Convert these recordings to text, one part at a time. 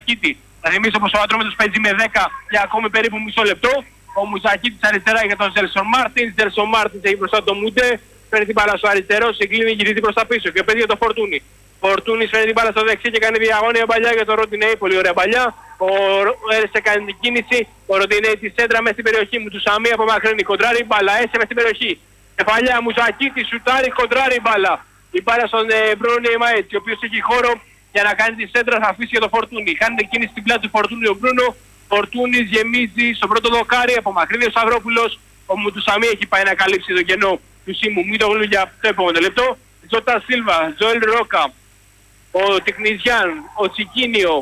Μουζακίτη. Θα θυμίσω πως ο Ατρόμητος παίζει με 10 για ακόμη περίπου μισό λεπτό. Ο Μουζακίτης αριστερά για τον Ζέλσον Μάρτινς. Ζέλσον Μάρτινς έχει μπροστά τον Μουντέ. Φέρνει την μπάλα στο αριστερό, συγκλίνει, γυρίζει προς τα πίσω και παίζει για τον Φορτούνι. Φορτούνις φέρνει την μπάλα στο δεξί και κάνει διαγώνια παλιά για τον Ροντινέι. Πολύ ωραία παλιά. Ο Έρεσε κάνει την κίνηση. Ο Ροντινέι τη σέντρα μέσα στην περιοχή μου. Του Σαμί απομακρύνει. Κοντράρει μπάλα. Έσε μέσα στην περιοχή. Κεφαλιά Μουζακίτη, σουτάρει, κοντράρει μπάλα. Η μπάλα στον Μπρούνο Νεϊμαέτσι, ο οποίος έχει χώρο για να κάνει τη σέντρα, θα αφήσει για τον Φορτούνι. Κάνει την κίνηση στην πλάτη του Φορτούνι ο Μπρούνο. Φορτούνις γεμίζει στο πρώτο δοκάρι, απομακρύνει ο Σταυρόπουλος. Ο Μουτουσαμί έχει πάει να καλύψει το κενό του Σίμου Μίτογλου για το επόμενο λεπτό. Ζώτα Σίλβα, Ζωέλ Ρόκα, ο Τικνιζιάν, ο Τσικίνιο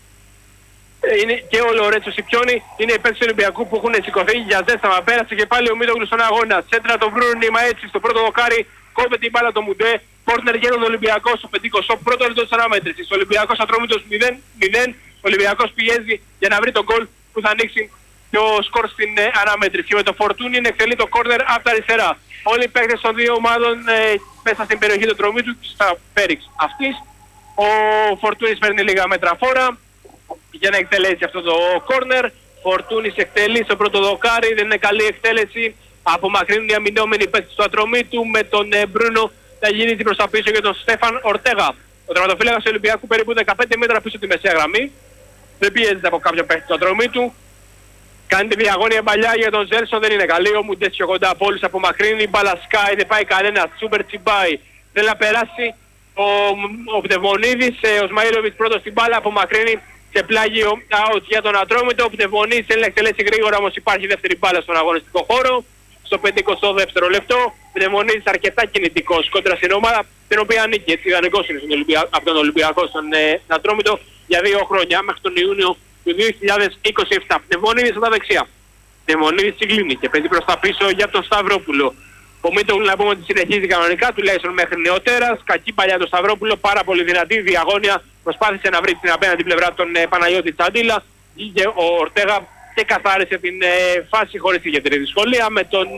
και ο Λορέτσο Σιπιόνι είναι οι παίκτες του Ολυμπιακού που έχουν σηκωθεί για ζέσταμα. Πέρασε και πάλι ο Μίτογλου στον αγώνα. Σέντρα τον Μπρούνο Νεϊμαέτσι στο πρώτο δοκάρι. Κόβεται την μπάλα το Μουντέ. Κόρνερ για τον Ολυμπιακό στο 51ο λεπτό της αναμέτρησης. Ο Ολυμπιακός Ατρόμητος 0-0. Ο Ολυμπιακός πιέζει για να βρει τον γκολ που θα ανοίξει το σκορ στην αναμέτρηση. Με το Φορτούνι εκτελεί το κόρνερ από τα αριστερά. Όλοι οι παίκτες των δύο ομάδων μέσα στην περιοχή του Ατρομήτου στα πέριξ αυτής. Ο Φορτούνις παίρνει λίγα μέτρα φόρα για να εκτελέσει αυτό το κόρνερ. Φορτούνις εκτελεί στο πρώτο δοκάρι, δεν είναι καλή εκτέλεση. Απομακρύνουν οι αμυνόμενοι παίκτες του Ατρομήτου με τον Μπρούνο να γυρίζει προς τα πίσω για τον Στέφαν Ορτέγα. Ο τερματοφύλακας του Ολυμπιακού περίπου 15 μέτρα πίσω τη μεσαία γραμμή. Δεν πιέζεται από κάποιο παίκτη του Ατρομήτου. Κάνει τη διαγώνια παλιά για τον Ζέλσον, δεν είναι καλή. Ο Μουντές πιο κοντά από όλους, απομακρύνει. Μπάλα σκάει, δεν πάει κανένα. Τσούμπερ τσιμπάει. Θέλει να περάσει ο Πτευμονίδης. Ο Σμαΐλοβιτς πρώτος στην μπάλα, απομακρύνει σε πλάγιο out για τον Ατρόμητο. Ο Πτευμονίδης θέλει να εκτελέσει γρήγορα, όμως υπάρχει δεύτερη μπάλα στον αγωνιστικό χώρο. Στο 52ο λεπτό, Πτευμονίδης αρκετά κινητικός κόντρα στην ομάδα την οποία ανήκει. Έτσι, ιδανικός είναι από τον Ολυμπιακό στον Ατρόμητο για 2 χρόνια μέχρι τον Ιούνιο του 2027. Πτευμονίδης στα δεξιά. Πτευμονίδης συγκλίνει και παίζει προς τα πίσω για τον Σταυρόπουλο. Ο Μίτογλου να πούμε ότι συνεχίζει κανονικά, τουλάχιστον μέχρι νεοτέρας. Κακή παλιά τον Σταυρόπουλο, πάρα πολύ δυνατή διαγώνια. Προσπάθησε να βρει την απέναντι πλευρά τον Παναγιώτη Τσαντίλα. Βγήκε ο Ορτέγα και καθάρισε την φάση χωρίς ιδιαίτερη δυσκολία, με τον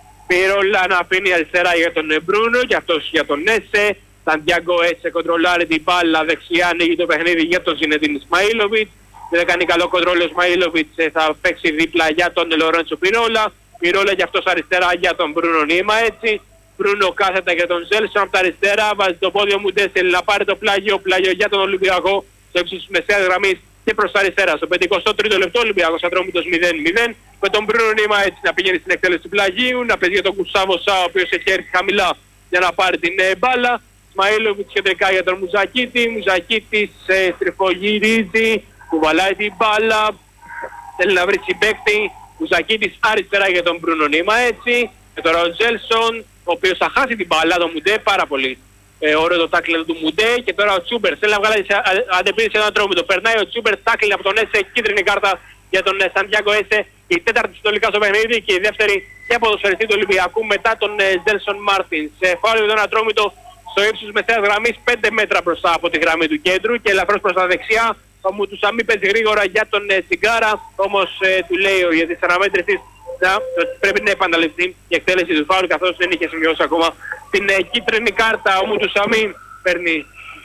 Πυρόλα να αφήνει αριστερά για τον Μπρούνο και αυτός για τον Έσε. Σαντιάγκο Έσε κοντρολάρει την μπάλα, δεξιά ανοίγει το παιχνίδι για τον Ζινεντίν Ισμαήλοβιτς. Δεν κάνει καλό κοντρόλ ο Ισμαήλοβιτς, θα παίξει δίπλα για τον Λορέντσο Πυρόλα. Πυρόλα και αυτός αριστερά για τον Μπρούνο Νεϊμαέτσι. Μπρούνο κάθετα για τον Ζέλσον από τα αριστερά, βάζει το πόδι μου Ντέσελ να πάρει το πλάγιο για τον Ολυμπιακό στο ύψος της μεσαίας γραμμής και προς τα αριστερά. Στο 53ο λεπτό Ολυμπιακός Ατρόμητος 0-0 με τον Μπρούνο Νεϊμαέτσι να πηγαίνει στην εκτέλεση του πλαγίου, να παίζει για τον Κουστάβο Σά, ο οποίος έχει έρθει χαμηλά για να πάρει την μπάλα. Σμαΐλοβιτς κεντρικά για τον Μουζακίτη. Μουζακίτης στριφογυρίζει, κουβαλάει την μπάλα, θέλει να βρει συμπαίκτη. Μουζακίτης αριστερά για τον Μπρούνο Νεϊμαέτσι. Και τώρα ο Ζέλσον, ο οποίος θα χάσει την μπάλα, τον Μουντέ, πάρα πολύ ωραίο το τάκλινγκ του Μουντέ. Και τώρα ο Τσούμπερ θέλει να βγάλει αντεπίδηση σε έναν Ατρόμητο. Περνάει ο Τσούμπερ, τάκλινγκ από τον Έσε, κίτρινη κάρτα για τον Σαντιάγκο Έσε. Η τέταρτη συνολικά στο παιχνίδι και η δεύτερη για ποδοσφαιριστή του Ολυμπιακού μετά τον Ζέλσον Μάρτινς. Φάουλ για τον Ατρόμητο στο ύψος μεσαίας γραμμής 5 μέτρα μπροστά από τη γραμμή του κέντρου και ελαφρώς προς τα δεξιά. Ο Μουτουσαμί παίζει γρήγορα για τον Τσιγκάρα, όμως του λέει ο διαιτητής αναμέτρησης πρέπει να επαναληφθεί η εκτέλεση του φάουλ, καθώς δεν είχε σημειώσει ακόμα την κίτρινη κάρτα. Ο Μουτουσαμί παίρνει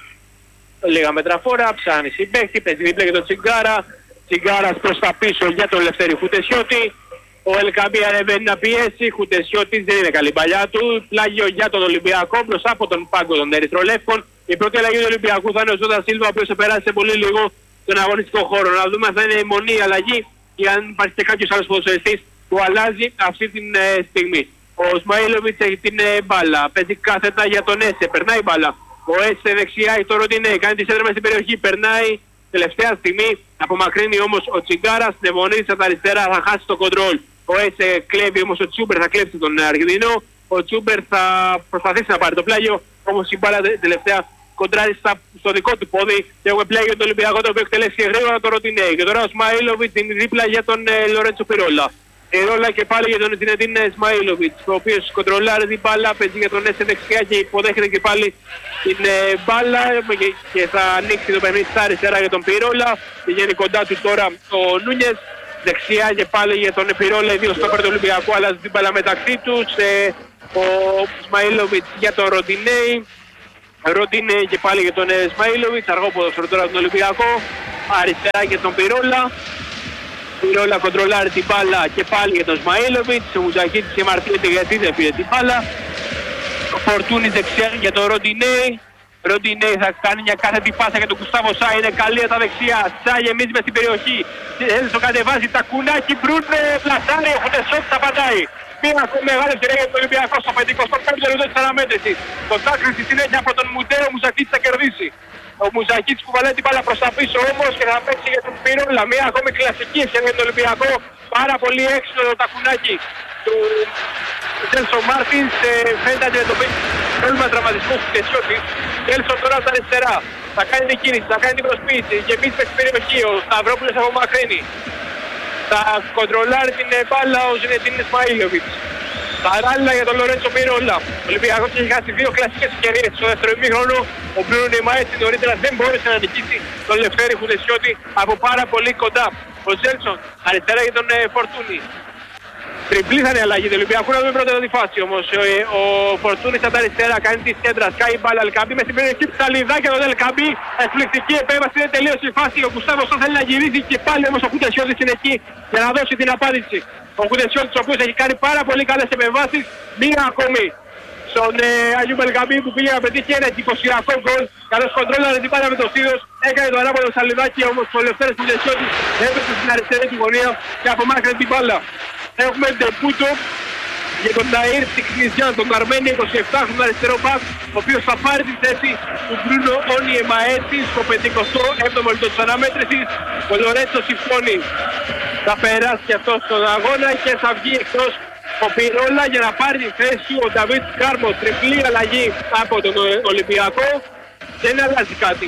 λίγα μέτρα φόρα, ψάχνει συμπαίχτη, παίζει δίπλα για τον Τσιγκάρα. Τσιγκάρας προς τα πίσω για τον Λευτέρη Χουτεσιώτη. Ο Ελκαμπή ανεβαίνει να πιέσει, Χουτεσιώτης δεν είναι καλή παλιά του. Πλάγιο για τον Ολυμπιακό μπροστά από τον πάγκο των Ερυθρολεύκων. Η πρώτη αλλαγή του Ολυμπιακού θα είναι ο Ζώτα Σίλβα, ο οποίος θα περάσει πολύ λίγο στον αγωνιστικό χώρο. Να δούμε αν θα είναι η μονή αλλαγή ή αν υπάρχει και κάποιος άλλος ποδοσφαιριστής που αλλάζει αυτή τη στιγμή. Ο Σμαΐλοβιτς έχει την μπάλα, παίζει κάθετα για τον Έσε, περνάει μπάλα. Ο Έσε δεξιά έχει το Ροντινέ, κάνει τη σέντρα στην περιοχή, περνάει. Τελευταία στιγμή απομακρύνει όμως ο Τσιγκάρας, Νεμονίδης από τα αριστερά θα χάσει το κοντρόλ. Ο Έσε κλέβει όμως ο Τσούμπερ, θα κλέψει τον Αργεντινό. Ο Τσούμπερ θα προσπαθήσει να πάρει το πλάγιο, όμως η μπάλα τελευταία κοντράρει στο δικό του πόδι και έχουμε πλάγιο τον Ολυμπιακό, το οποίο εκτελέσει γρήγορα το Ροντινέ. Και τώρα ο Σμαΐλοβιτς είναι δίπλα για τον Λορέντσο Πυρόλα. Ρόλα και πάλι για τον Ζινεντίν Ισμαήλοβιτς, ο οποίος κοντρολάρει την μπάλα, παίζει για τον Έσε δεξιά και υποδέχεται και πάλι την μπάλα και θα ανοίξει το παιχνίδι στα αριστερά για τον Πυρόλα. Πηγαίνει κοντά του τώρα ο Νούνιες, δεξιά και πάλι για τον Πυρόλα, οι δύο στόπερ του Ολυμπιακού αλλάζει την μπάλα μεταξύ τους. Ο Ισμαήλοβιτς για τον Ροντινέι, Ροντινέι και πάλι για τον Ισμαήλοβιτς, αργό ποδόσφαιρο τώρα τον Ολυμπιακό. αριστερά για τον Πυρόλα. Πυρόλα κοντρολάρει την μπάλα και πάλι για τον Σμαΐλοβιτς. Ο Μουζακίτης διαμαρτύρεται γιατί δεν πήρε την μπάλα. Ο Φορτούνης δεξιά για τον Ροντινέη. Ροντινέη θα κάνει μια κάθετη πάσα για τον Κουστάβο Σά. Είναι καλή τα δεξιά. Σά γεμίζει μες στην περιοχή. Έλσον κατεβάζει τα κουνάκι. Μπρούνε πλασάρι. Ο Φουτεσόπ θα πατάει. Μία ακόμη μεγάλη ευκαιρία για τον Ολυμπιακό στο 55ο λεπτό της αναμέτρησης. Το τάκλι στη συνέχεια από τον Μουτέο. Ο Μουζακίτης θα κερδίσει. Ο Μουζακίτης κουβαλάει την μπάλα προς τα πίσω όμως και θα παίξει για τον Πυρόλα. Μία ακόμη κλασική ευκαιρία για τον Ολυμπιακό. Πάρα πολύ έξυπνο το τακουνάκι του Τζέλσον Μάρτινς. Φαίνεται να αντιμετωπίζει πρόβλημα τραυματισμού του Τεσιώτης. Τζέλσον τώρα στα αριστερά. Θα κάνει την κίνηση, θα κάνει την προσποίηση. Γεμίζει στην περιοχή. Ο Σταυρόπουλος απομακρύνει. Θα κοντρολάρει την μπάλα ο Ζινετίν Ισμαήλοβιτς. Παράλληλα για τον Λορέντσο Πυρόλα. Ο Ολυμπιακός έχει χάσει δύο κλασικές ευκαιρίες. Στο δεύτερο ημίχρονο ο Μπρούνο Νεϊμαέτσι νωρίτερα δεν μπόρεσε να νικήσει τον Λευτέρη Χουτεσιώτη από πάρα πολύ κοντά. Ο Τζέλσον αριστερά για τον Φορτούνη. Τριπλή θα είναι η αλλαγή του Ολυμπιακού, να δούμε πρώτα τη φάση όμως. Ο Φορτούνης από τα αριστερά κάνει τη σέντρα, σκάει μπάλα Ελκαμπή μες στην περιοχή του Σαλιδάκη από τον Ελκαμπή. Εκπληκτική επέμβαση, είναι τελείως η φάση. Ο Κουστάβος θέλει να γυρίσει και πάλι όμως ο Χουτεσιώτης είναι εκεί για να δώσει την απάντηση. Ο Χουτεσιώτης ο οποίος έχει κάνει πάρα πολύ καλές επεμβάσεις, μία ακόμη στον Αγίου Ελκαμπή που πήγε να πετύχει ένα εντυπωσιακό γκολ. Καλώς κοντρόλαρε την μπάλα με το Σίδος, έκανε το ανάποδο Σαλιδάκη όμως ο Λευτέρης Χουτεσιώτης έβρισε στην αριστερή του γωνία και απομάκρυνε την μπάλα. Έχουμε ντεπούτο για τον Ταΐρ Τικνιζιάν, τον Αρμένη 27χρονο αριστερό μπακ, ο οποίος θα πάρει τη θέση του Μπρούνο Νεϊμαέτσι στο 57ο λεπτό της αναμέτρησης. Ο Λορέντσο συμφώνει. Θα περάσει και αυτό στον αγώνα και θα βγει εκτός ο Πυρόλα για να πάρει τη θέση ο Νταβίτ Κάρμο. Τριπλή αλλαγή από τον Ολυμπιακό. Δεν αλλάζει κάτι.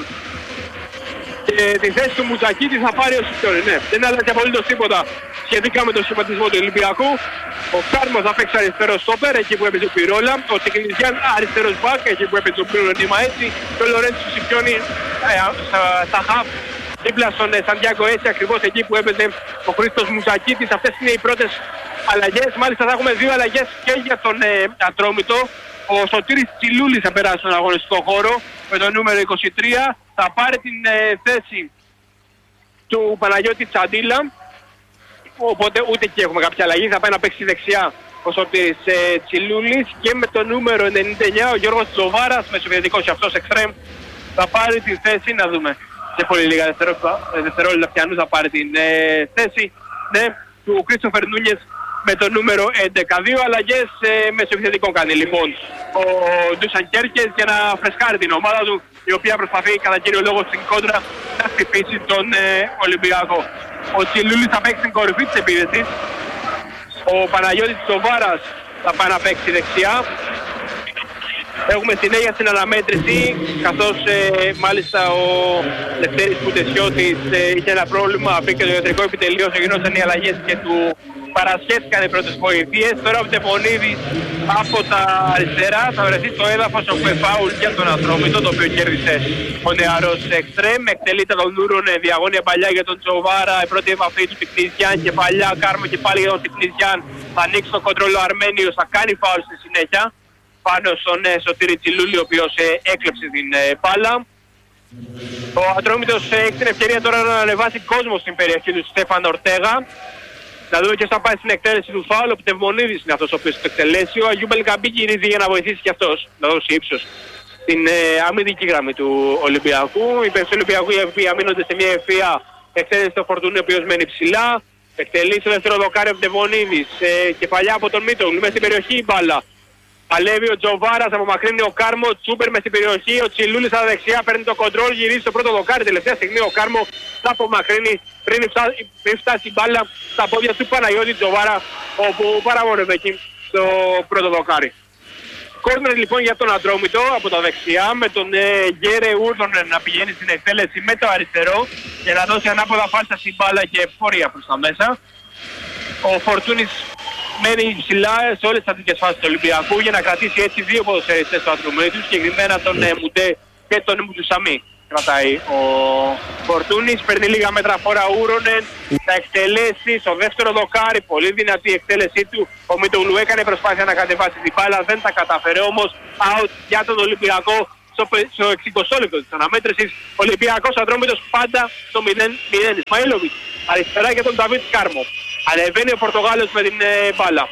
Και τη θέση του Μουζακίτη θα πάρει ο Σιτσόρη. Ναι, δεν αλλάζει απολύτως τίποτα σχετικά με τον σχηματισμό του Ολυμπιακού. Ο Κάρμος θα παίξει αριστερό στόπερ, εκεί που έπαιζε ο Πυρόλα. Ο Τικνιζιάν αριστερός μπακ, εκεί που έπαιζε ο Μπρούνο Νεϊμαέτσι. Και ο Λορέντσο Σιπιώνη στα χαφ δίπλα στον Σαντιάγκο Έτσι, ακριβώς εκεί που έπαιζε ο Χρήστος Μουζακίτης. Αυτές είναι οι πρώτες αλλαγές. Μάλιστα θα έχουμε δύο αλλαγές και για τον Ατρόμητο. Ο Σωτήρης Τσιλούλης θα περάσει στον αγωνιστικό χώρο με το νούμερο 23. Θα πάρει την θέση του Παναγιώτη Τσαντίλα. Οπότε ούτε εκεί έχουμε κάποια αλλαγή. Θα πάει να παίξει δεξιά ο Σωτήρης Τσιλούλης. Και με το νούμερο 99 ο Γιώργος Τζοβάρας, μεσοβιετικός και αυτός εξτρέμ, θα πάρει τη θέση. Να δούμε σε πολύ λίγα δευτερόλεπτα πιανού θα πάρει την θέση, ναι, του Κρίστοφερ Νούνιες με το νούμερο 11. Δύο αλλαγές μεσοεπιθετικών κάνει λοιπόν ο Ντούσαν Κέρκες για να φρεσκάρει την ομάδα του, η οποία προσπαθεί κατά κύριο λόγο στην κόντρα να χτυπήσει τον Ολυμπιακό. Ο Τσιλούλης θα παίξει στην κορυφή της επίθεσης. Ο Παναγιώτης Τσοβάρας θα πάει να παίξει δεξιά. Έχουμε συνέχεια στην αναμέτρηση, καθώς μάλιστα ο Λευτέρης Χουτεσιώτης είχε ένα πρόβλημα, μπήκε το ιατρικό επιτελείο, γινόταν οι αλλαγές και του παρασχέθηκαν οι πρώτες βοηθείες. Τώρα ο Τεπονίδης από τα αριστερά θα βρεθεί στο έδαφος ο Φεφάουλ για τον Ατρόμητο, το οποίο κέρδισε ο νεαρός εξτρέμ. Εκτελείται τον Νούρον διαγώνια παλιά για τον Τζοβάρα, η πρώτη επαφή του Τικνιζιάν και παλιά Κάρμο και πάλι για τον Τικνιζιάν. Θα ανοίξει το κοντρόλο Αρμένιος, θα κάνει φάουλ στη συνέχεια πάνω στον Σωτήρη Τσιλούλη, ο οποίος έκλεψε την μπάλα. Ο Ατρόμητος έχει την ευκαιρία τώρα να ανεβάσει κόσμο στην περιοχή του Στέφαν Ορτέγα. Να δούμε και θα πάει στην εκτέλεση του φάουλ. Ο Πτευμονίδης είναι αυτός ο οποίος το εκτελέσει. Ο Αγίου Μπελκαμπή γυρίζει για να βοηθήσει και αυτός, να δώσει ύψος στην αμυντική γραμμή του Ολυμπιακού. Οι περισσότεροι Ολυμπιακοί οι οποίοι αμήνονται σε μια ευθεία εκτέλεση στο Φορτούνι, ο οποίος μένει ψηλά. Εκτελεί στο δεύτερο δοκάρι ο Πτευμονίδης. Κεφαλιά από τον Μίτογλου, μέσα στην περιοχή η μπάλα. Παλεύει ο Τζοβάρας, απομακρύνει ο Κάρμο, Τσούπερ μες στην περιοχή, ο Τσιλούλης στα δεξιά παίρνει το κοντρόλ, γυρίζει στο πρώτο δοκάρι, τελευταία στιγμή ο Κάρμο θα απομακρύνει πριν φτάσει η μπάλα στα πόδια του Παναγιώτη Τζοβάρα, όπου παραμονεύει εκεί στο πρώτο δοκάρι. Κόρνερ λοιπόν για τον Ατρόμητο από τα δεξιά, με τον Γκέρε Ούρδονεν να πηγαίνει στην εκτέλεση με το αριστερό για να δώσει ανάποδα φάλσα στην μπάλα και πορεία προς τα μέσα. Ο Φορτούνης μένει ψηλά σε όλες τις αντικές φάσεις του Ολυμπιακού για να κρατήσει έτσι δύο ποδοσφαιριστές στο ατρωμένο του, συγκεκριμένα τον Μουντέ και τον Μουτουσαμί. Κρατάει ο Φορτούνης, παίρνει λίγα μέτρα φορά Ούρονεν, θα εκτελέσει στο δεύτερο δοκάρι, πολύ δυνατή η εκτέλεσή του. Ο Μιτογλου έκανε προσπάθεια να κατεβάσει την μπάλα, δεν τα καταφέρε όμως, out για τον Ολυμπιακό στο 60 λεπτό της αναμέτρησης. Ολυμπιακός Ατρόμητος πάντα στο 0-0. Ισμαήλοβιτς αριστερά για τον Νταβίτ Κάρμο. Ανεβαίνει ο Πορτογάλος με την μπάλα.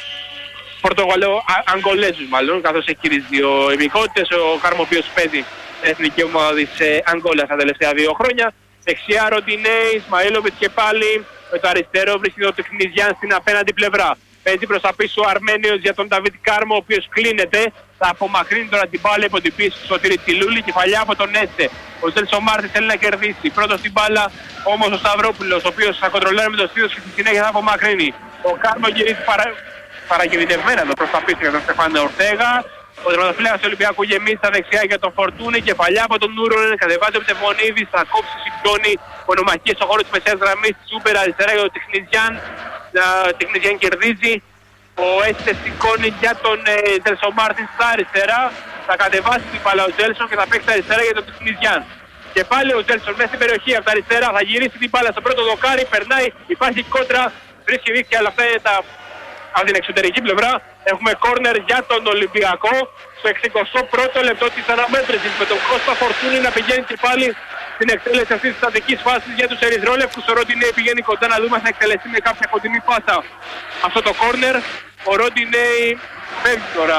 Αγγολέζους μάλλον, καθώς έχει τις δύο ημικότητες. Ο Κάρμο ο οποίος παίζει στην εθνική ομάδα της Αγγόλας τα τελευταία 2 χρόνια. Δεξιά Ροντινέ, Ισμαήλοβιτς και πάλι με το αριστερό βρίσκεται ο Τεχνιζιάν στην απέναντι πλευρά. Παίζει προς τα πίσω ο Αρμένιος για τον Νταβίτ Κάρμο, ο οποίος κλείνεται. Θα απομακρύνει τώρα την μπάλα υπό την πίεση του Σωτήρη Τσιλούλη, κεφαλιά από τον Έστε. Ο Ζέλσο Μάρτιν θέλει να κερδίσει. Πρώτος στην μπάλα όμως ο Σταυρόπουλος, ο οποίος θα κοντρολάρει με το στήθος και στη συνέχεια θα απομακρύνει. Ο Κάρμο γυρίζει παρακινητευμένα εδώ προς τα πίσω για τον Στεφάνο Ορτέγα. Ο τερματοφύλακας του Ολυμπιακού γεμίζει στα δεξιά για τον Φορτούνη, κεφαλιά από τον Νούρονεν, κατεβάζει ο Πτεμονίδης, θα κόψει Σιμπτώνη, μονομαχίες στον χώρο της μεσαίας γραμμής, Σούπερ αριστερά για τον Τεχνιζιάν. Τεχνιζιάν κερδίζει. Ο Έστε σηκώνει για τον Ζέλσο Μάρτιν στα αριστερά. Θα κατεβάσει την μπάλα ο Ζέλσον και θα παίξει τα αριστερά για τον Τεχνιζιάν. Και πάλι ο Ζέλσον μέσα στην περιοχή από τα αριστερά θα γυρίσει την μπάλα στο πρώτο δοκάρι, περνάει, υπάρχει κόντρα, βρίσκει δίκτυα, αλλά αυτά είναι από την εξωτερική πλευρά. Έχουμε κόρνερ για τον Ολυμπιακό στο 61ο λεπτό της αναμέτρησης, με τον Κώστα Φορτούνη να πηγαίνει και πάλι στην εκτέλεση αυτής της στατικής φάσης για τους ερυθρόλευκους. Ο Ροντινέι πηγαίνει κοντά να δούμε αν θα εκτελεστεί με κάποια κοντινή πάσα αυτό το κόρνερ. Ο Ροντινέι φεύγει τώρα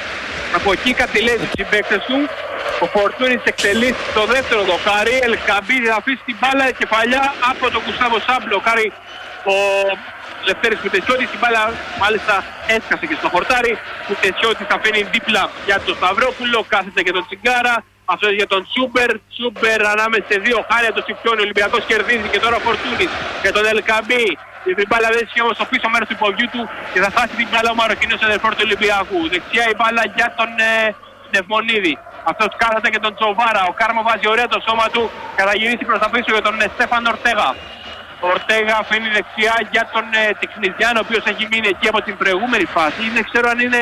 από εκεί, κατηλέζει τους συμπαίκτες του. Ο Φορτούνης εκτελεί στο δεύτερο δοκάρι. Ελκαμπίδη θα αφήσει την μπάλα κεφαλιά από τον Γκουστάβο Σά. Μπλοκάρει ο Λευτέρης Κουτεσιώτης. Την μπάλα μάλιστα έσκασε και στο χορτάρι. Κουτεσιώτης θα φέρει δίπλα για τον Σταυρόπουλο. Κάθεται και τον Τσιγκάρα. Αυτό για τον Σούπερ. Σούπερ ανάμεσα σε δύο χάρια το Σιφιόνι. Ο Ολυμπιακός κερδίζει και τώρα ο Φορτούνης για τον Ελκαμπή. Η μπάλα δεν ισχύει όμως στο πίσω μέρος του υποδιού του και θα φτάσει την μπάλα ο Μαροκινός αδερφός του Ολυμπιακού. Δεξιά η μπάλα για τον Νευμονίδη. Αυτός κάθεται και τον Τσοβάρα. Ο Κάρμο βάζει ωραία το σώμα του και θα γυρίσει προς τα πίσω για τον Στέφαν Ορτέγα. Ο Ορτέγα αφήνει δεξιά για τον Τεχνιζιάν, ο οποίος έχει μείνει εκεί από την προηγούμενη φάση. Δεν ξέρω αν είναι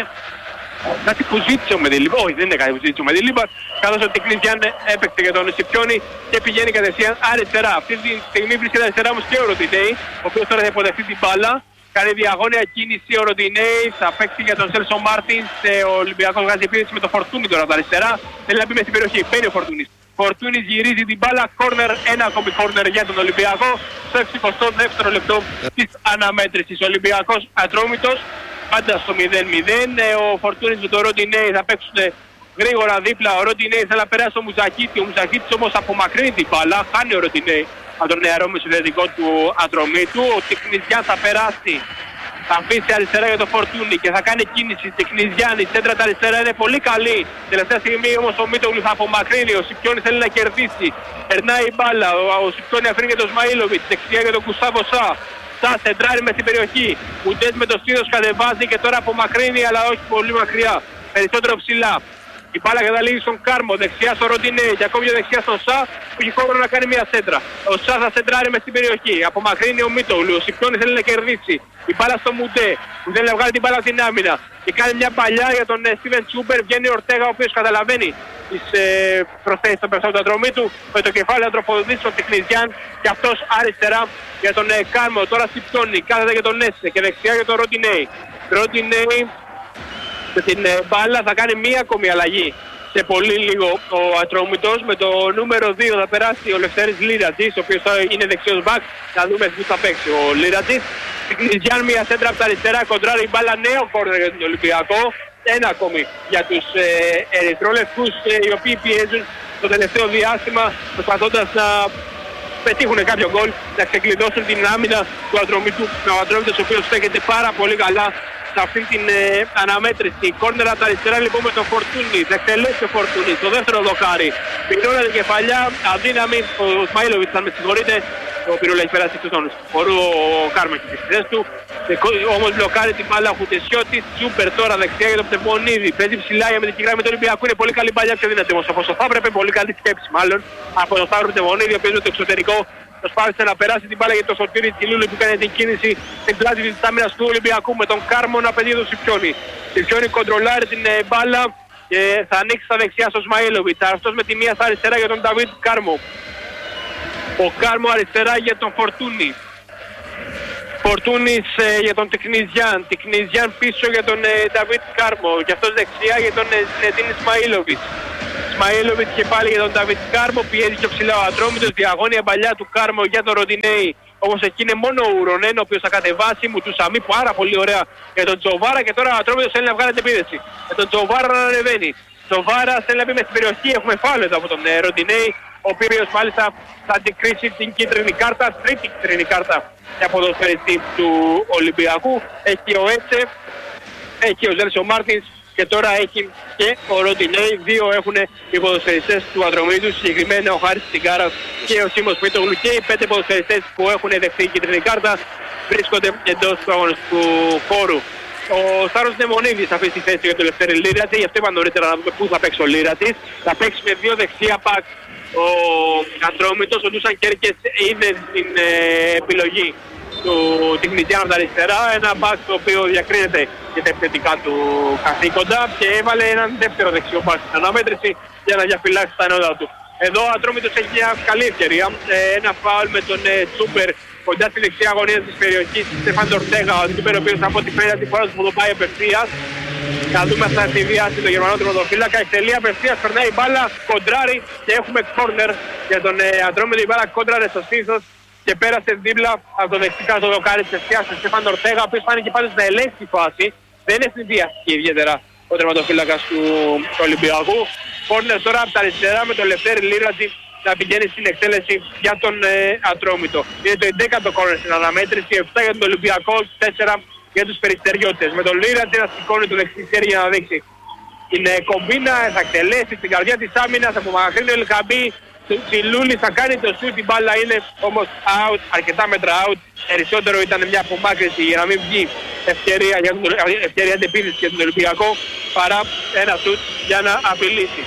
κάτι που ζήτησε ο Μεντιλίμπα. Όχι, δεν είναι κάτι που ζήτησε ο Μεντιλίμπα. Καθώς ο Τεχνιζιάν έπαιξε για τον Σιπιόνι και πηγαίνει κατευθείαν αριστερά. Αυτή τη στιγμή βρίσκεται αριστερά όμως και ο Ροντινέι, ο οποίος τώρα θα υποδεχθεί την μπάλα. Κάνει διαγώνια κίνηση ο Ροντινέι, θα παίξει για τον Σέλσο Μάρτιν. Ο Ολυμπιακός βγάζει επίθεση με το Φορτούνι τώρα από τα αριστερά. Θέλει να μπει μες στην περιοχή. Παίρνει ο Φορτούνης. Φορτούνης γυρίζει την μπάλα. Κόρνερ, ένα ακόμη κόρνερ για τον Ολυμπιακό. Στο 62ο λεπτό της αναμέτρησης. Ο Ολυμπιακός Ατρόμητος πάντα στο 0-0. Ο Φορτούνης με τον Ροντινέι θα παίξουν γρήγορα δίπλα. Ο Ροντινέι θέλει να περάσει στο Μουζακίτη. Ο Μουζακίτης όμως απομακρύνει την μπάλα. Χάνει ο Ροντινέι από τον νεαρό μεσοδετικό του Ατρομήτου. Ο Τεχνιζιάν θα περάσει. Θα αφήσει αριστερά για το Φορτούνι και θα κάνει κίνηση. Τεχνιζιάν, η σέντρα τα αριστερά είναι πολύ καλή. Τελευταία στιγμή όμως ο Μίτογλου θα απομακρύνει. Ο Σιπιόνι θέλει να κερδίσει. Περνάει η μπάλα. Ο Σιπιόνι αφήνει για τον Σμαήλοβιτς. Δεξιά για τον Γκουστάβο Σά. Σά σεντράρει μες στην περιοχή. Ουντές με το στήθος κατεβάζει και τώρα απομακρύνει, αλλά όχι πολύ μακριά. Περισσότερο ψηλά. Η μπάλα καταλήγει στον Κάρμο, δεξιά στο Ροντινέι και ακόμη δεξιά στον Σά που έχει κόβρο να κάνει μια σέντρα. Ο Σά θα σεντράρει μες στην περιοχή. Απομακρύνει ο Μίτογλου. Ο Σιπιόνι θέλει να κερδίσει. Η μπάλα στο Μουντέ που θέλει να βγάλει την μπάλα στην άμυνα. Και κάνει μια παλιά για τον Στίβεν Σούπερ. Βγαίνει ο Ορτέγα, ο οποίος καταλαβαίνει τις προσθέσεις των παιχτών του Ατρομήτου. Με το κεφάλι να τροφοδοτήσει τον Τεχνιζιάν και αυτός αριστερά για τον Κάρμο. Τώρα Σιπτώνει, κάθεται για τον Έσε και δεξιά για τον Ροντινέι. Ροντινέι με την μπάλα θα κάνει μία ακόμη αλλαγή. Σε πολύ λίγο ο Ατρόμητος με το νούμερο 2 θα περάσει ο Λευτέρης Λίρατζης, ο οποίος είναι δεξιός μπακ. Να δούμε τι θα παίξει ο Λίρατζης. Τεχνιζιάν μια σέντρα από τα αριστερά, κοντράρει η μπάλα, νέο κόρνερ για τον Ολυμπιακό. Ένα ακόμη για τους ερυθρόλευκους, οι οποίοι πιέζουν το τελευταίο διάστημα προσπαθώντας να πετύχουν κάποιο γκολ, να ξεκλειδώσουν την άμυνα του Ατρομήτου. Ο Ατρόμητος ο οποίος στέκεται πάρα πολύ καλά σε αυτή την αναμέτρηση. Κόρνερα από τα αριστερά λοιπόν με τον Φορτούνη. Θα εκτελέσει ο Φορτούνη στο δεύτερο δοκάρι. Πυρόλα την κεφαλιά, αδύναμη. Ο Σμαήλοβιτς, αν με συγχωρείτε, ο Πυρόλα έχει περάσει εκτός των χωρού. Ο Κάρμο έχει στη θέση του. Όμως μπλοκάρει την μπάλα ο Χουτεσιώτης. Σούπερ τώρα δεξιά για τον Πτεμονίδη. Παίζει ψηλά για με την γραμμή του Ολυμπιακού. Είναι πολύ καλή μπάλια και δύνατη όμως. Θα έπρεπε πολύ καλή σκέψη μάλλον από τον Σταύρο Πτεμονίδη, ο οποίος με το εξωτερικό προσπάθησε να περάσει την μπάλα για το Σωτήρη Τσιλούλη που κάνει την κίνηση στην πλάτη της άμυνας του Ολυμπιακού με τον Κάρμο να παιδί του Σιπιόνι. Σιπιόνι κοντρολάρει την μπάλα και θα ανοίξει στα δεξιά στο Σμαήλοβιτς. Αυτός με τη μία στα αριστερά για τον Νταβίτ Κάρμο. Ο Κάρμο αριστερά για τον Φορτούνη. Φορτούνης για τον Τεχνιζιάν. Τεχνιζιάν πίσω για τον Νταβίτ Κάρμο. Και αυτός δεξιά για τον Νετίν Ισμαήλοβιτς. Ισμαήλοβιτς και πάλι για τον Νταβίτ Κάρμο, πιέζει πιο ψηλά ο Ατρόμητος, διαγώνια παλιά του Κάρμο για τον Ροντινέη. Όμως εκεί είναι μόνο ο Ουρονέν, ο οποίος θα κατεβάσει, μου του Σαμί πάρα πολύ ωραία για τον Τζοβάρα και τώρα ο Ατρόμητος θέλει να βγάλει την επίδεση. Με τον Τζοβάρα να ανεβαίνει. Τζοβάρα θέλει να μπει μες στην περιοχή, έχουμε φάουλ εδώ από τον Ροντινέη, ο οποίος μάλιστα θα αντικρίσει την κίτρινη κάρτα, τρίτη κίτρινη κάρτα για ποδοσφαιριστή του Ολυμπιακού. Έχει ο Έτσε, έχει ο Ζέλσο Μάρτινς και τώρα έχει και ο Ροντινέη. Δύο έχουν οι ποδοσφαιριστές του Ατρομήτου, συγκεκριμένα ο Χάρης Τσιγκάρας και ο Σίμος Πίτογλου, και οι 5 ποδοσφαιριστές που έχουν δεχθεί κίτρινη κάρτα βρίσκονται εντός του αγωνιστικού χώρου. Ο Στάρος Νεμονίδης θα αφήσει τη θέση για τον Λευτέρη Λίρατη, γι' αυτό είπα νωρίτερα να δούμε πού θα παίξει ο Λίρατης. Θα παίξει με δύο δεξιά πακ ο Ατρόμητος, ο Ντούσαν Κέρκες είναι στην επιλογή του Τιχνητιάν από τα αριστερά, ένα μπακ το οποίο διακρίνεται για τα επιθετικά του καθήκοντα και έβαλε έναν δεύτερο δεξιό μπακ στην αναμέτρηση για να διαφυλάξει τα ενόδα του. Εδώ ο Ατρόμητος έχει μια καλή ευκαιρία, ένα φάουλ με τον Τσούπερ κοντά στη δεξιά αγωνία της περιοχής, Στέφαν Τορτέγα, ο Τσούπερ ο οποίος από ό,τι φαίνεται τη φορά του το πάει απευθείας. Θα δούμε αν θα συνδυάσει τον Γερμανό τερματοφύλακα, εκτελεί απευθείας, περνάει η μπάλα, κοντράρει και έχουμε κόρνερ για τον Ατρόμητο. Η μπάλα κόντραρε στο στήθος και πέρασε δίπλα από το δεξικά στο δοκάρι της ευθείας του Στέφαν Ορτέγα, ο οποίος φάνηκε πάντως να ελέγχει τη φάση. Δεν είναι συνδυαστική ιδιαίτερα ο τερματοφύλακας του Ολυμπιακού. Κόρνερ τώρα από τα αριστερά με τον Λευτέρη Λίρατζη να πηγαίνει στην εκτέλεση για τον Ατρόμητο. Είναι το 11ο κόρνερ στην αναμέτρηση, 7 για τον Ολυμπιακό, 4 για τους Περιστεριώτες. Με τον Λίρατζη να σηκώνει το δεξί χέρι για να δείξει την κομπίνα, θα εκτελέσει στην καρδιά της άμυνας, απομακρύνει ο Ελκαμπή. Τσιλούλης θα κάνει το σούτ, η μπάλα είναι όμως out, αρκετά μέτρα out. Περισσότερο ήταν μια απομάκρυνση για να μην βγει ευκαιρία αντεπίθεση για τον Ολυμπιακό, παρά ένα σούτ για να απειλήσει.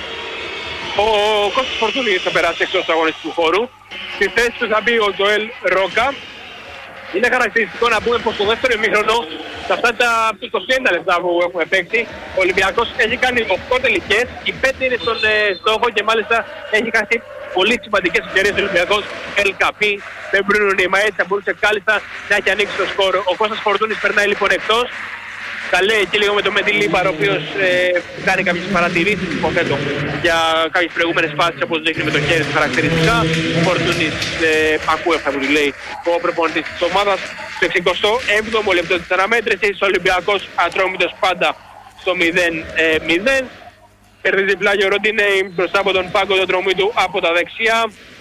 Ο Κώστας Φορτούνης θα περάσει εκτός του αγωνιστικού χώρου. Στη θέση του θα μπει ο Τζοέλ Ρόκα. Είναι χαρακτηριστικό να πούμε πως το δεύτερο ημίχρονο, σε αυτά τα 21 λεπτά που έχουμε παίξει, ο Ολυμπιακός έχει κάνει 8 τελικές, οι 5 είναι στον στόχο και μάλιστα έχει κάνει πολύ σημαντικές ευκαιρίες ο Ολυμπιακός. Ελκαπή, με Μπρούνο Νιμαέτ θα μπορούσε κάλλιστα να έχει ανοίξει το σκορ. Ο Κώστας Φορτούνης περνάει λοιπόν εκτός. Τα λέει εκεί λίγο με τον Μεντιλίμπαρο, ο οποίος κάνει κάποιες παρατηρήσεις, υποθέτω, για κάποιες προηγούμενες φάσεις, όπως δείχνει με το χέρι του χαρακτηριστικά. Ο Φορτούνης ακούει αυτά που του λέει ο προπονητής της ομάδας. Στο 67ο λεπτό της αναμέτρησης, ο Ολυμπιακός Ατρόμητος πάντα στο 0-0. Κερδίζει πλάγιο ο Ροντινέη μπροστά από τον πάγκο του Ατρομήτου από τα δεξιά.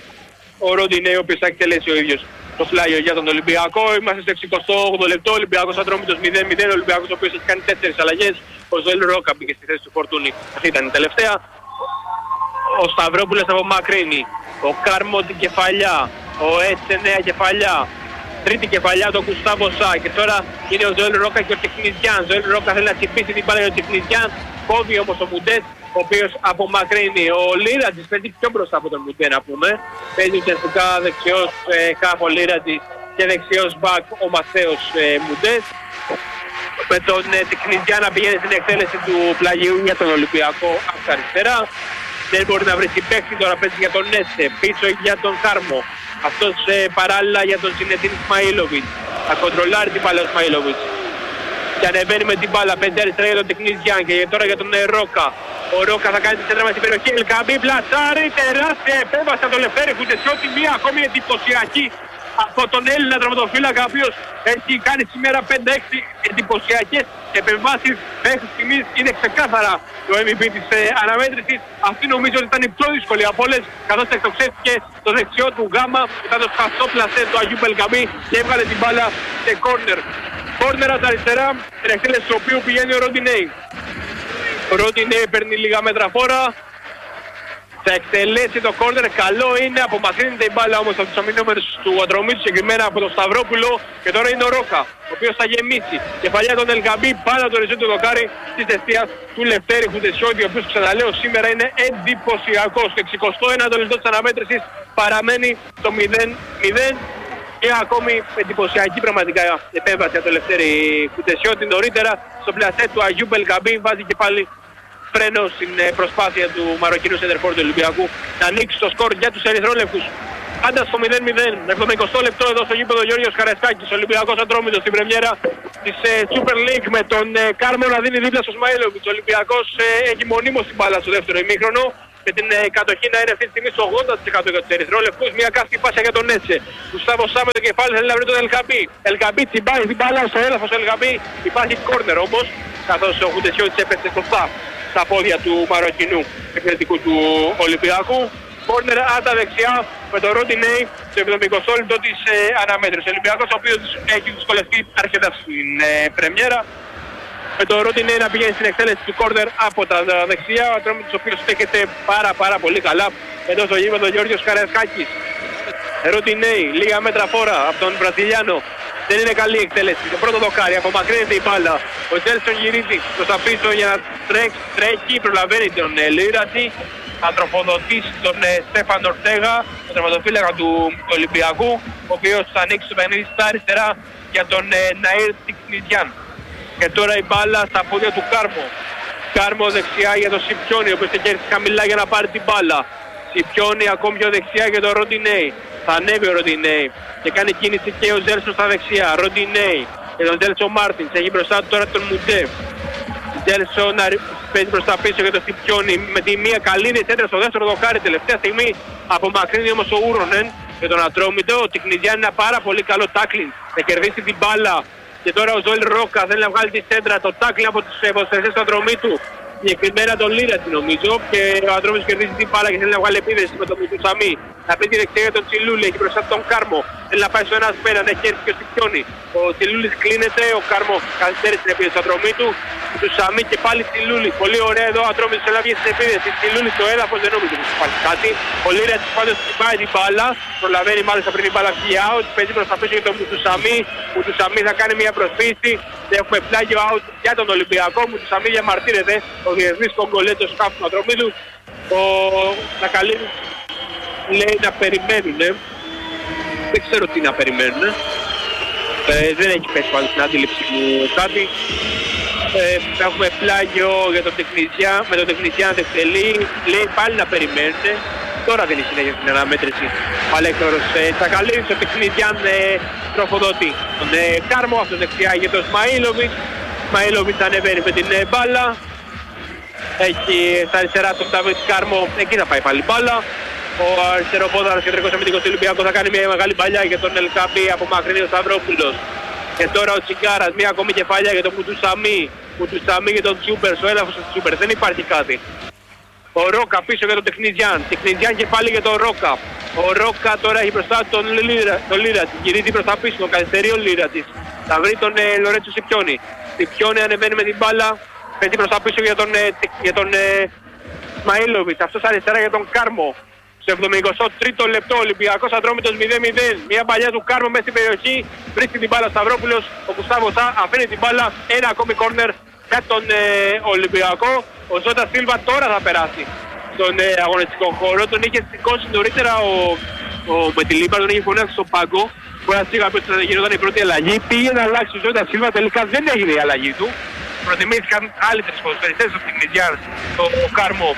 Ο Ροντινέη, ο οποίος θα εκτελέσει ο ίδιος το φλάγιο για τον Ολυμπιακό. Είμαστε στο 68ο λεπτό, Ολυμπιακός Ατρόμητος 0-0, ο Ολυμπιακός ο οποίος έχει κάνει 4 αλλαγές. Ο Ζωέλ Ρόκα μπήκε στη θέση του Φορτούνη, αυτή ήταν η τελευταία. Ο Σταυρόπουλος απομακρύνει, ο Κάρμο την κεφαλιά, ο Έτσε νέα κεφαλιά, τρίτη κεφαλιά τον Κουστάβο Σά και τώρα είναι ο Ζωέλ Ρόκα και ο Τεχνιζιάν. Ο Ζωέλ Ρόκα θέλει να τσιπήσει την μπάλα για τον Τεχνιζιάν, κόβει όμως ο Μουντές, ο οποίος απομακρύνει. Ο Λίρατζης παίζει πιο μπροστά από τον Μουντέ να πούμε. Παίζει ουσιαστικά δεξιός Κάφο Λίρατζης και δεξιός μπακ ο Μαθαίος Μουντές. Με τον Τεχνιζιά να πηγαίνει στην εκτέλεση του πλαγιού για τον Ολυμπιακό από τα αριστερά. Δεν μπορεί να βρει παίκτη, τώρα παίζει για τον Νέσε, πίσω για τον Κάρμο. Αυτός παράλληλα για τον Ζινετίν Ισμαήλοβιτς. Θα κοντρολάρει την μπάλα ο Ισμαήλοβιτς. Και ανεβαίνει με την μπάλα, 5 αριστερά για τον Τεχνιζιάν και τώρα για τον Ρόκα. Ο Ρόκα θα κάνει τη σέντρα με την περιοχή, Ελκαμπή πλασάρει, τεράστια επέμβαση από τον Λευτέρη Χουτεσιώτη, μία ακόμη εντυπωσιακή από τον Έλληνα τερματοφύλακα, ο οποίος έχει κάνει σήμερα 5-6 εντυπωσιακές επεμβάσεις. Μέχρι στιγμής είναι ξεκάθαρα το MVP της αναμέτρησης. Αυτή νομίζω ότι ήταν η πιο δύσκολη από όλες, καθώς εκτοξεύτηκε το δεξιό του Γκάμα μετά το σκαστό πλασέ του Αγίου Ελκαμπή και έβγαλε την μπάλα σε κόρνερ. Κόρνερ από τα αριστερά, την εκτέλεση του οποίου πηγαίνει ο Ροντινέη. Ο Ροντινέη παίρνει λίγα μέτρα φόρα. Θα εκτελέσει το κόρνερ, καλό είναι, απομακρύνεται η μπάλα όμως από τους αμυνόμενους του Ατρομήτου, συγκεκριμένα από τον Σταυρόπουλο και τώρα είναι ο Ρόκα, ο οποίος θα γεμίσει. Κεφαλιά τον Ελκαμπή, πάνω από το οριζόντιο δοκάρι της αιστείας του Λευτέρη Χουτεσιώτη, ο οποίος ξαναλέω σήμερα είναι εντυπωσιακός. Το 61ο λεπτό της αναμέτρησης παραμένει το 0-0. Και ακόμη εντυπωσιακή πραγματικά επέμβαση από το Λευτέρη Χουτεσιώτη. Νωρίτερα στο πλασέ του Αγίου Μπελκαμπή βάζει και πάλι φρένο στην προσπάθεια του Μαροκινού σεντερφόρ του Ολυμπιακού να ανοίξει το σκορ για τους ερυθρόλευκους. Πάντα στο 0-0, 70 λεπτό εδώ στο γήπεδο Γιώργος Καραϊσκάκης, Ολυμπιακός Ατρόμητος στην πρεμιέρα της Super League με τον Κάρμο να δίνει δίπλα στο Ισμαήλοβιτς. Ο Ολυμπιακός έχει μονίμως την μπάλα στο δεύτερο ημίχρονο. και την κατοχή να είναι αυτή τη στιγμή στο 80% για τους ερυθρόλευκους. Μια καύκη πάσα για τον Έτσε. Γουστάβο Σά με το κεφάλι θέλει να βρει τον Ελκαμπή. Ελκαμπή τσιμπάει την μπάλα στο έδαφος. Ελκαμπή υπάρχει κόρνερ όμως, καθώς ο Χουντεσιώτης έπεσε σωστά στα πόδια του Μαροκινού επιθετικού του Ολυμπιακού. Κόρνερ από τα δεξιά με τον Ροντινέι στο 70 λεπτό της αναμέτρησης. Ο Ολυμπιακός ο οποίος έχει δυσκολευτεί αρκετά στην πρεμιέρα. Με τον Ροντινέι να πηγαίνει στην εκτέλεση του κόρνερ από τα δεξιά. Ο Ατρόμητος ο οποίος στέκεται πάρα πολύ καλά εδώ στο γήπεδο Γιώργος Καραϊσκάκης. Ροντινέι, λίγα μέτρα φόρα από τον Βραζιλιάνο. Δεν είναι καλή εκτέλεση. Το πρώτο δοκάρι, απομακρύνεται η μπάλα. Ο Τζέλσον γυρίζει προς τα πίσω για να τρέχει, προλαβαίνει τον Λίρατη. Θα τροφοδοτήσει τον Στέφαν Ορτέγα, τον τερματοφύλακα του Ολυμπιακού, ο οποίος θα ανοίξει το παιχνίδι στα αριστερά για τον Ναΐρ Τικνιδιάν. Και τώρα η μπάλα στα πόδια του Κάρμο. Κάρμο δεξιά για τον Σιπιόνι, ο οποίος έχει έρθει χαμηλά για να πάρει την μπάλα. Σιπιόνι ακόμη πιο δεξιά για τον Ροντινέι. Θα ανέβει ο Ροντινέι και κάνει κίνηση και ο Ζέλσον στα δεξιά. Ροντινέι και τον Τζέλσον Μάρτινς. Έχει μπροστά του τώρα τον Μουντέ. Τζέλσον παίζει προς τα πίσω για τον Σιπιόνι με τη μία καλή διετέντρα στο δεύτερο δοκάρι. Τελευταία στιγμή απομακρύνει όμως ο Ούρονεν για τον Ατρόμητο. Ο Τικνιδιάν είναι ένα πάρα πολύ καλό τάκλινγκ. Θα κερδίσει την μπάλα. Και τώρα ο Ζωέλ Ρόκα θέλει να βγάλει τη σέντρα. Το τάκλινγκ από τους υποστηρικτές του Ατρομήτου. Συγκεκριμένα τον Λίρατη νομίζω. Και ο Ατρόμητος κερδίζει την μπάλα και θέλει να βγάλει επίδεση με τον Μουτουσαμί. Θα πει τη δεξιά για τον Τσιλούλη. Έχει μπροστά τον Κάρμο. Θέλει να πάει στο ένας πέραν. Έχει έρθει και ο Σιπιόνι. Ο Τσιλούλης κλείνεται. Ο Κάρμο καθυστέρησε την επίδεση του Ατρομήτου. Του Σαμί και πάλι Τσιλούλη. Πολύ ωραία εδώ. Ο Ατρόμητος θέλει να βγει στην επίδεση. Τσιλούλη στο έδαφος δεν νομίζω ότι υπάρχει κάτι. Ο Λίρατης πάντως πάει την μπάλα. Προλαβαίνει μάλιστα πριν την μπάλα βγει out. Παίζει προς τα πίσω για τον Μουτουσαμί. Μουτουσαμί θα κάνει μια προσφύση. Έχουμε πλάγιο out για τον Ολυμπιακό. Μουτουσαμί διαμαρτύρεται. Ο διεθνής Κογκολέτο σκάφου του Ατρομήτου. Ο Νακαλίνη λέει να περιμένουνε. Δεν ξέρω τι να περιμένουνε. Δεν έχει πέσει πάλι στην αντίληψη μου κάτι. Έχουμε πλάγιο για τον Τεκνιζιά. Με τον Τεκνιζιά να εκτελεί. Λέει πάλι να περιμένετε. Τώρα δεν είναι συνέχεια στην αναμέτρηση. Ο Αλέκτορος Τσακαλίνης, ο Τεκνιζιάν τροφοδοτεί. Τον Κάρμο, αυτό δεξιά για τον Σμαΐλοβιτς. Σμαΐλοβιτς ανεβαίνει με την μπάλα. Έχει στα αριστερά τον Νταβίτ Κάρμο. Εκεί θα πάει πάλι μπάλα. Ο αριστεροπόδαρος κεντρικός αμυντικός του Ολυμπιακού θα κάνει μια μεγάλη παλιά για τον Ελκαμπή από μακρινή ο Σταυρόπουλος. Και τώρα ο Τσιγκάρας, μια ακόμη κεφαλιά για τον Μουτουσαμί. Μουτουσαμί για τον Τσούπερ, στο έδαφος του Τσούπερ. Δεν υπάρχει κάτι. Ο Ρόκα πίσω για τον Τεκνιζιάν. Τεκνιζιάν και πάλι για τον Ρόκα. Ο Ρόκα τώρα έχει μπροστά τον Λίρατη. Γυρίζει προς τα πίσω, τον καθυστερεί ο Λίρατης. Θα βρει τον Λορέτσο Σιπιόνι. Σιπιόνι ανεβαίνει με την μπάλα. Παίζει προς τα πίσω για τον Σμαΐλοβιτς. Αυτός αριστερά για τον Κάρμο. Στο 73ο λεπτό Ολυμπιακός Ατρόμητος 0-0. Μια παλιά του Κάρμο μέσα στην περιοχή. Βρίσκει την μπάλα Σταυρόπουλος. Ο Γκουστάβο Σά αφήνει την μπάλα. Ένα ακόμη κόρνερ για τον Ολυμπιακό. Ο Ζώτα Σίλβα τώρα θα περάσει στον αγωνιστικό χώρο. Τον είχε σηκώσει νωρίτερα ο Μετιλίμπα, τον είχε φωνάξει στον πάγκο. Μπορεί να σίγα πως θα γινόταν η πρώτη αλλαγή. Πήγε να αλλάξει ο Ζώτα Σίλβα, τελικά δεν έγινε η αλλαγή του. Προτιμήθηκαν άλλοι τρεις ποδοσφαιριστές στο Τικνιζιάν, το Κάρμο.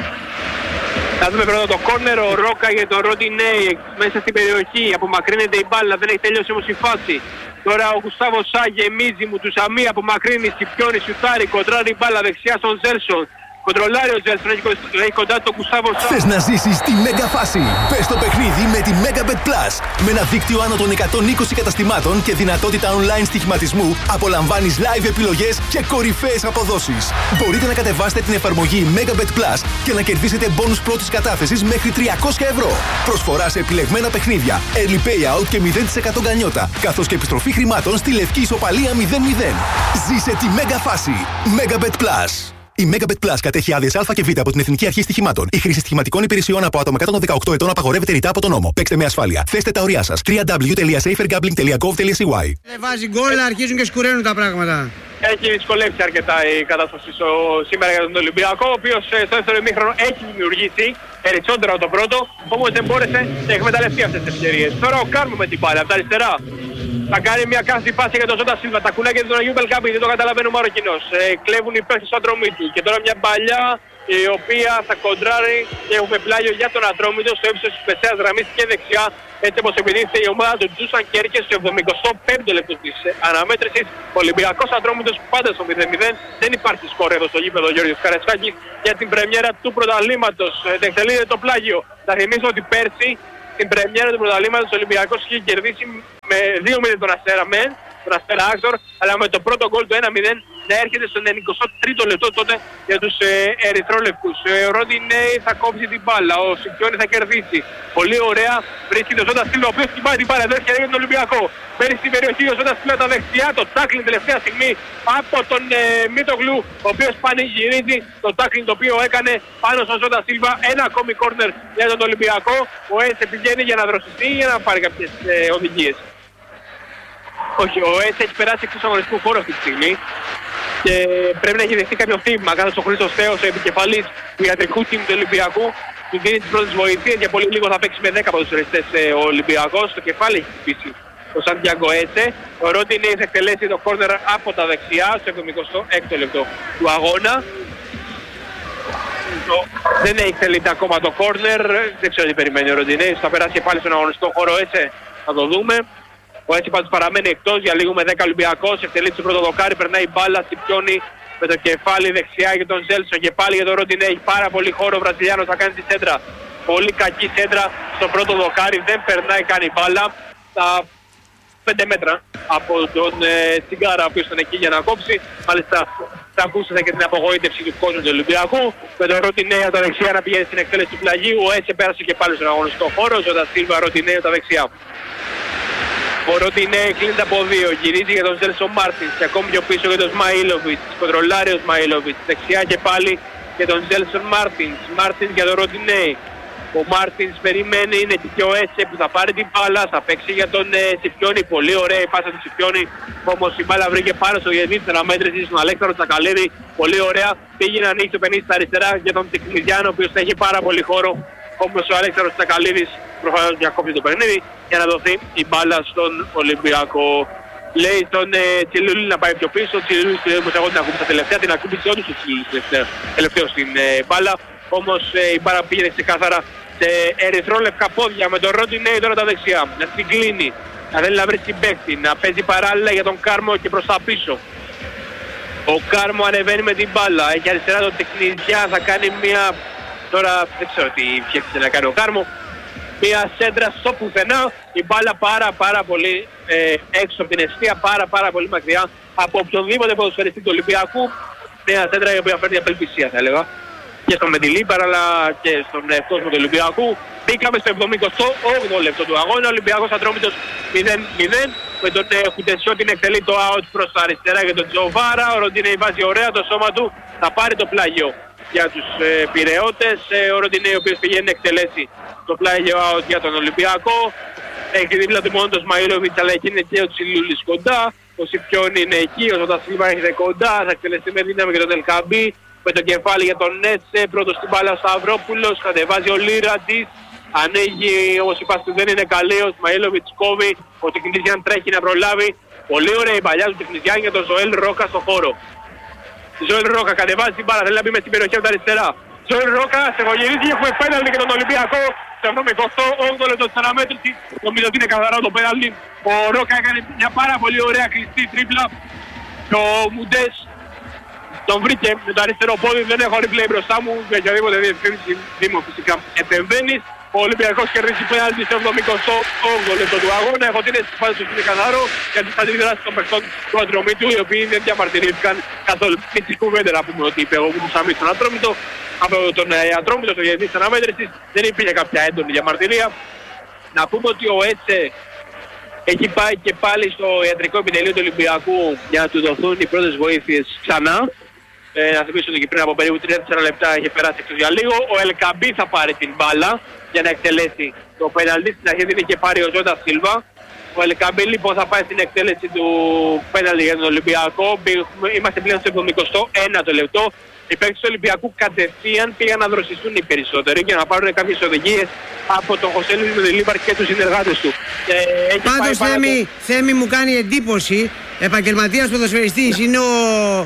Θα δούμε πρώτα το κόρνερ, ο Ρόκα για τον Ροντινέι μέσα στην περιοχή. Απομακρύνεται η μπάλα, δεν έχει τελειώσει όμως η φάση. Τώρα ο Γκουστάβο Σά γεμίζει, Μουτουσαμί απομακρύνει, Σιπιόνι, σιουτάρει, κοντράρει η μπάλα δεξιά στον Ζέλσον. Κοντρολάρει ο Τζέλσον, έχει κοντά τον Γκουστάβο Σά. Θες να ζήσεις τη μέγα φάση? Πες το παιχνίδι με τη Megabet Plus. Με ένα δίκτυο άνω των 120 καταστημάτων και δυνατότητα online στοιχηματισμού, απολαμβάνεις live επιλογές και κορυφαίες αποδόσεις. Μπορείτε να κατεβάσετε την εφαρμογή Megabet Plus και να κερδίσετε μπόνους πρώτης κατάθεσης μέχρι 300 ευρώ. Προσφορά σε επιλεγμένα παιχνίδια, early payout και 0% γκανιότα, καθώς και επιστροφή χρημάτων στη λευκή ισοπαλία 0-0. Ζήσε τη μέγα φάση. Megabet Plus. Η Megabet Plus κατέχει άδειες Α και Β από την Εθνική Αρχή Στοιχημάτων. Η χρήση στοιχηματικών υπηρεσιών από άτομα κάτω των 18 ετών απαγορεύεται ρητά από τον νόμο. Παίξτε με ασφάλεια. Θέστε τα ωριά σας. www.safergambling.gov.cy. Δεν βάζει γκολ, αρχίζουν και σκουραίνουν τα πράγματα. Έχει δυσκολεύσει αρκετά η κατάσταση σήμερα για τον Ολυμπιακό, ο οποίος στο δεύτερο ημίχρονο έχει δημιουργήσει περισσότερο το πρώτο, όμως δεν μπόρεσε να εκμεταλλευτεί αυτές τις ευκαιρίες. Τώρα ο Κάρμο με την μπάλα από τα αριστερά. Θα κάνει μια κάθετη πάση για τον Ζώτα Σίλβα. Τα κουνάκια του Αγίου Μπελκάμπη, δεν το καταλαβαίνει ο Μαροκινός. Κλέβουν οι παίκτες του Ατρομήτου. Και τώρα μια παλιά η οποία θα κοντράρει και έχουμε πλάγιο για τον Ατρόμητο στο ύψος της μεσαίας γραμμής και δεξιά, έτσι όπως επιδείχθηκε η ομάδα του Τζούσαν Κέρκες στο 75ο λεπτό της αναμέτρησης. Ολυμπιακός Ατρόμητος πάντα στο 0-0, δεν υπάρχει σκορ εδώ στο γήπεδο Γιώργος Καραϊσκάκης για την πρεμιέρα του πρωταθλήματος. Εκτελείται το πλάγιο. Θα θυμίσω ότι πέρσι στην πρεμιέρα του πρωταθλήματος ο Ολυμπιακός είχε κερδίσει με 2-0 τον Αστέρα Μεν, τον Αστέρα Άξορ, αλλά με το πρώτο γκολ του 1-0 να έρχεται στο 93ο λεπτό τότε για τους ερυθρόλευκους. Ο Ροντινέι θα κόψει την μπάλα, ο Σιπιόνι θα κερδίσει. Πολύ ωραία βρίσκεται ο Ζώτα Σίλβα, ο οποίος κοιμάει την μπάλα εδώ έρχεται για τον Ολυμπιακό. Μπαίνει στην περιοχή ο Ζώτα Σίλβα τα δεξιά, το τάκλιν τελευταία στιγμή από τον Μίτογλου, ο οποίος πανηγυρίζει το τάκλιν το οποίο έκανε πάνω στον Ζώτα Σίλβα. Ένα ακόμη κόρνερ για τον Ολυμπιακό. Ο Έσε πηγαίνει για να δροσιστεί ή για να πάρει κάποιες οδηγίες. Όχι, ο Έσε έχει περάσει εκτός αγωνιστικού χώρου αυτή τη στιγμή και πρέπει να έχει δεχτεί κάποιο θύμα, καθώς ο Χρήστος Θέος, ο επικεφαλής του ιατρικού team του Ολυμπιακού, του δίνει τις πρώτες βοηθείες. Για πολύ λίγο θα παίξει με 10 ποδοσφαιριστές ο Ολυμπιακός. Στο κεφάλι έχει χτυπήσει ο Σαντιάγκο Έσε. Ο Ροντινέι θα εκτελέσει το κόρνερ από τα δεξιά στο 76ο λεπτό του αγώνα. Δεν έχει εκτελείται ακόμα το κόρνερ, δεν ξέρω τι περιμένει ο Ροντινέι. Θα περάσει και πάλι στον αγωνιστικό χώρο Έσε, θα το δούμε. Ο έτσι πάντως παραμένει εκτός, για λίγο με 10 Ολυμπιακός, εκτελεί στο πρώτο δοκάρι, περνάει η μπάλα, Σιπιόνι με το κεφάλι δεξιά για τον Ζέλσον και πάλι για τον Ροντινέι. Έχει πάρα πολύ χώρο, ο Βραζιλιάνος θα κάνει τη σέντρα. Πολύ κακή σέντρα στο πρώτο δοκάρι, δεν περνάει καν η μπάλα. Στα 5 μέτρα από τον Τσιγκάρα, ο οποίος ήταν εκεί για να κόψει. Μάλιστα θα ακούσατε και την απογοήτευση του κόσμου του Ολυμπιακού. Με τον Ροντινέι από τα δεξιά να πηγαίνει στην εκτέλεση του πλαγίου. Ο Έσε πέρασε και πάλι στον αγωνιστικό χώρο. Ζώτα Σίλβα, Ροντινέι από τα δεξιά. Ο Ροντινέι κλείνεται από 2, γυρίζει για τον Ζέλσον Μάρτινς και ακόμη πιο πίσω για τον Σμαΐλοβιτς. Κοντρολάρει ο Σμαΐλοβιτς, δεξιά και πάλι για τον Ζέλσον Μάρτινς. Μάρτινς για τον Ροντινέι. Ο Μάρτινς περιμένει, είναι και ο Έσε που θα πάρει την μπάλα, θα παίξει για τον Σιπιόνι. Πολύ ωραία η πάσα του Σιπιόνι, όμως η μπάλα βρήκε πάνω στο διεθνή της αναμέτρησης, στον Αλέξανδρο Τσακαλίδη. Πολύ ωραία, πήγε να ανοίξει το 50 στα αριστερά για τον Τεκνιδιάνο, ο οποίος θα έχει πάρα πολύ χώρο. Όμως ο Αλέξανδρος Τσακαλίδης προφανώς διακόπτει το παιχνίδι για να δοθεί η μπάλα στον Ολυμπιακό. Λέει στον Τσιλούλη να πάει πιο πίσω. Ο Τσιλούλης όμως εγώ την ακούμπησα τελευταία, την ακούμπησε όντως ο Τσιλούλης τελευταίο στην μπάλα. Όμως η μπάλα πήγαινε ξεκάθαρα σε ερυθρόλευκα πόδια με τον Ροντινέι τώρα τα δεξιά. Να την κλείνει, να θέλει να βρει συμπαίκτη, να παίζει παράλληλα για τον Κάρμο και προς τα πίσω. Ο Κάρμο ανεβαίνει με την μπάλα, έχει αριστερά τον Τεκνιδιά, θα κάνει μια... Τώρα δεν ξέρω τι φτιάξε να κάνει ο Κάρμο. Μια σέντρα στο πουθενά, η μπάλα πάρα πολύ έξω από την αιστεία, πάρα πολύ μακριά από οποιονδήποτε ποδοσφαιριστή του Ολυμπιακού. Μια σέντρα η οποία φέρνει απελπισία θα έλεγα και στον Μεντιλίμπαρα αλλά και στον κόσμο του Ολυμπιακού. Μπήκαμε στο 78ο λεπτό του αγώνα, ο Ολυμπιακός Ατρόμητος 0-0 με τον Χουτεσιό την εκτελεί το out προς τα αριστερά για τον Τζοβάρα. Ο Ροντινέι βάζει ωραία το σώμα του, θα πάρει το πλάγιο για τους Πειραιώτες. Ο Ροντινέι ο οποίος πηγαίνει να εκτελέσει το πλάγιο out για τον Ολυμπιακό. Έχει δίπλα του μόνο τον Σμαΐλοβιτς, αλλά εκεί είναι και ο Τσιλούλης κοντά. Ο Σιπιόνι είναι εκεί, ο Ζώτα Σίλβα έρχεται κοντά, θα εκτελεστεί με δύναμη για τον Ελκαμπή. Με το κεφάλι για τον Έσε, πρώτος στην μπάλα ο Σταυρόπουλος, κατεβάζει ο Λίραντης. Ανοίγει, όπως είπα, δεν είναι καλή, ο Σμαΐλοβιτς κόβει, ο Τεκνιδιάν τρέχει να προλάβει. Πολύ ωραία η παλιά του Τεκνιδιάν για τον Ζωέλ Ρόκα στο χώρο. Ζωέλ Ρόκα κατεβάζει την μπάλα, θέλει να μπει μες στην περιοχή από τα αριστερά. Ζωέλ Ρόκα σε γογυρίζει, έχουμε πέναλτι για τον Ολυμπιακό. Στο 78ο λεπτό της αναμέτρησης, νομίζω ότι είναι καθαρό το πέναλτι. Ο Ρόκα έκανε μια πάρα πολύ ωραία κλειστή τρίπλα. Και ο Μουντές τον βρήκε με το αριστερό πόδι, δεν έχω replay μπροστά μου, για οποιαδήποτε διευθύνση Δήμο φυσικά επεμβαίνεις. Ο Ολυμπιακός κερδίζει πέναλτι στο 78ο λεπτό του αγώνα. Έχω την αίσθηση πάντως ότι είναι καθαρό για τις αντιδράσεις των παιχτών του Ατρομήτου, οι οποίοι δεν διαμαρτυρήθηκαν καθόλου. Μην τις κουβέντε να πούμε ότι είπε εγώ που τους αμείς στον Ατρόμητο. Από τον Ατρόμητο στο διεθνής αναμέτρησης δεν υπήρχε κάποια έντονη διαμαρτυρία. Να πούμε ότι ο Έτσε έχει πάει και πάλι στο ιατρικό επιτελείο του Ολυμπιακού για να του δοθούν οι πρώτες βοήθειες ξανά. Να θυμίσω ότι και πριν από περίπου 3-4 λεπτά είχε περάσει εκτός για λίγο. Ο Ελκαμπή θα πάρει την μπάλα για να εκτελέσει το πέναλτι. Στην αρχή την είχε πάρει ο Ζώτα Σίλβα. Ο Ελκαμπή λοιπόν θα πάει στην εκτέλεση του πέναλτι για τον Ολυμπιακό. Είμαστε πλέον στο 71ο λεπτό. Οι παίκτες του Ολυμπιακού κατευθείαν πήγαν να δροσιστούν οι περισσότεροι για να πάρουν κάποιες οδηγίες από τον Χωσέλη Μεντιλίμπαρ και τους συνεργάτες του. Πάντως Θέμη μου κάνει εντύπωση, επαγγελματίας ποδοσφαιριστής είναι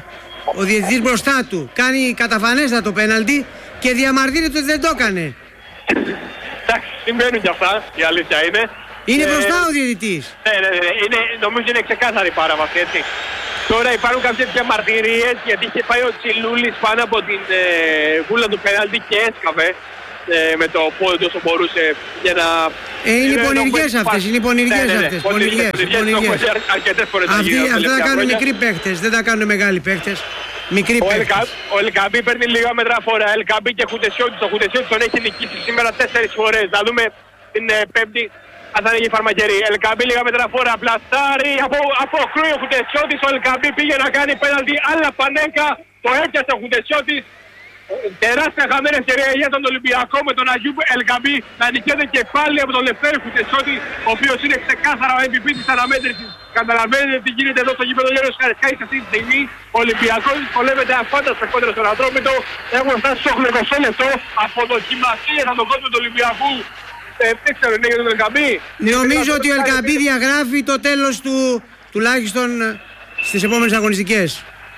ο διαιτητής μπροστά του κάνει καταφανέστατο πέναλτι και διαμαρτύρεται ότι δεν το έκανε. Εντάξει, συμβαίνουν κι αυτά, η αλήθεια είναι. Είναι μπροστά ο διαιτητής. Ναι, νομίζω είναι ξεκάθαρη παράβαση, έτσι. Τώρα υπάρχουν κάποιες διαμαρτυρίες γιατί είχε πάει ο Τσιλούλης πάνω από την βούλα του πέναλτι και έσκαβε με το πόδι όσο μπορούσε για να... Είναι πονηριές αυτές, είναι πονηριές αυτές. Πονηριές. Αρκετές φορές Αυτά τα κάνουν μικροί παίχτες, δεν τα κάνουν μεγάλοι παίχτες. Μικροί παίχτες. Ο Ελκαμπή παίρνει λίγα μέτρα φορά. Ελκαμπή και Χουτεσιώτης. Ο Χουτεσιώτης τον έχει νικήσει σήμερα 4 φορές. Θα δούμε την Πέμπτη αν θα είναι η φαρμακερή. Ελκαμπή λίγα μέτρα φορά. Πλαστάρι. Αποκρούει ο Χουτεσιώτης. Ο Ελκαμπή πήγε να κάνει πέναλτι. Αλλά Πανέκα το έπιασε ο Χουτεσιώτης. Τεράστια χαμένη ευκαιρία για τον Ολυμπιακό με τον Αγιούμπ Ελκαμπή να νικιέται και πάλι από τον Λευτέρη Χουτεσιώτη, ο οποίος είναι ξεκάθαρα ο MVP της αναμέτρησης. Καταλαβαίνετε τι γίνεται εδώ στο γήπεδο Γιώργος Καρισκάκης αυτή τη στιγμή. Ο Ολυμπιακός δυσκολεύεται αφάνταστα κόντρα στον Ατρόμητο. Έχουν φτάσει στο 80 λεπτό από δοκιμασία για τον κόσμο του Ολυμπιακού. Δεν ξέρω, είναι για τον Ελκαμπή. Νομίζω ότι ο Ελκαμπή διαγράφει το τέλος του τουλάχιστον στις επόμενες αγωνιστικές.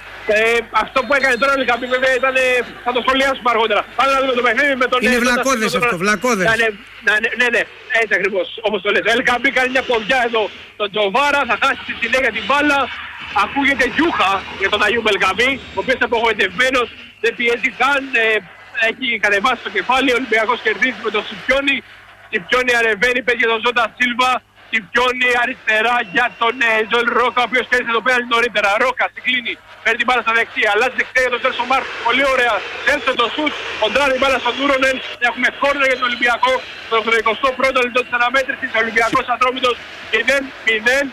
Αυτό που έκανε τώρα ο Ελκαμπή βέβαια ήταν, θα το σχολιάσουμε αργότερα. Πάμε να δούμε το παιχνίδι με τον... Είναι βλακώδες αυτό, βλακώδες. Ναι, έτσι ακριβώς, όπως το λες. Ο Ελκαμπή κάνει μια ποδιά εδώ τον Τζοβάρα, θα χάσει τη συνέχεια την μπάλα. Ακούγεται γιούχα για τον Αγιούμπ Ελκαμπή, ο οποίος είναι απογοητευμένος, δεν πιέζει καν, έχει κατεβάσει το κεφάλι. Ο Ολυμπιακός κερδίζει με τον Σιπιόνι. Σιπιόνι αρεβαίνει, παίζει για τον Ζόντα Σίλβα. Σιπιόνι αριστερά για τον Ζολ Ρόκα, ο οποίος κέρδισε το πέναλτι νωρίτερα. Ρόκα συγκλίνει, παίρνει την μπάλα στα δεξιά, αλλάζει δεξιά για τον Τζέλσον Μάρκ, πολύ ωραία. Τζέλσον το σουτ, κοντράρει την μπάλα στον Τούρονεν. Έχουμε κόρνερ για τον Ολυμπιακό. Το 21ο λεπτό της αναμέτρησης, ο Ολυμπιακός Ατρόμητος 0-0.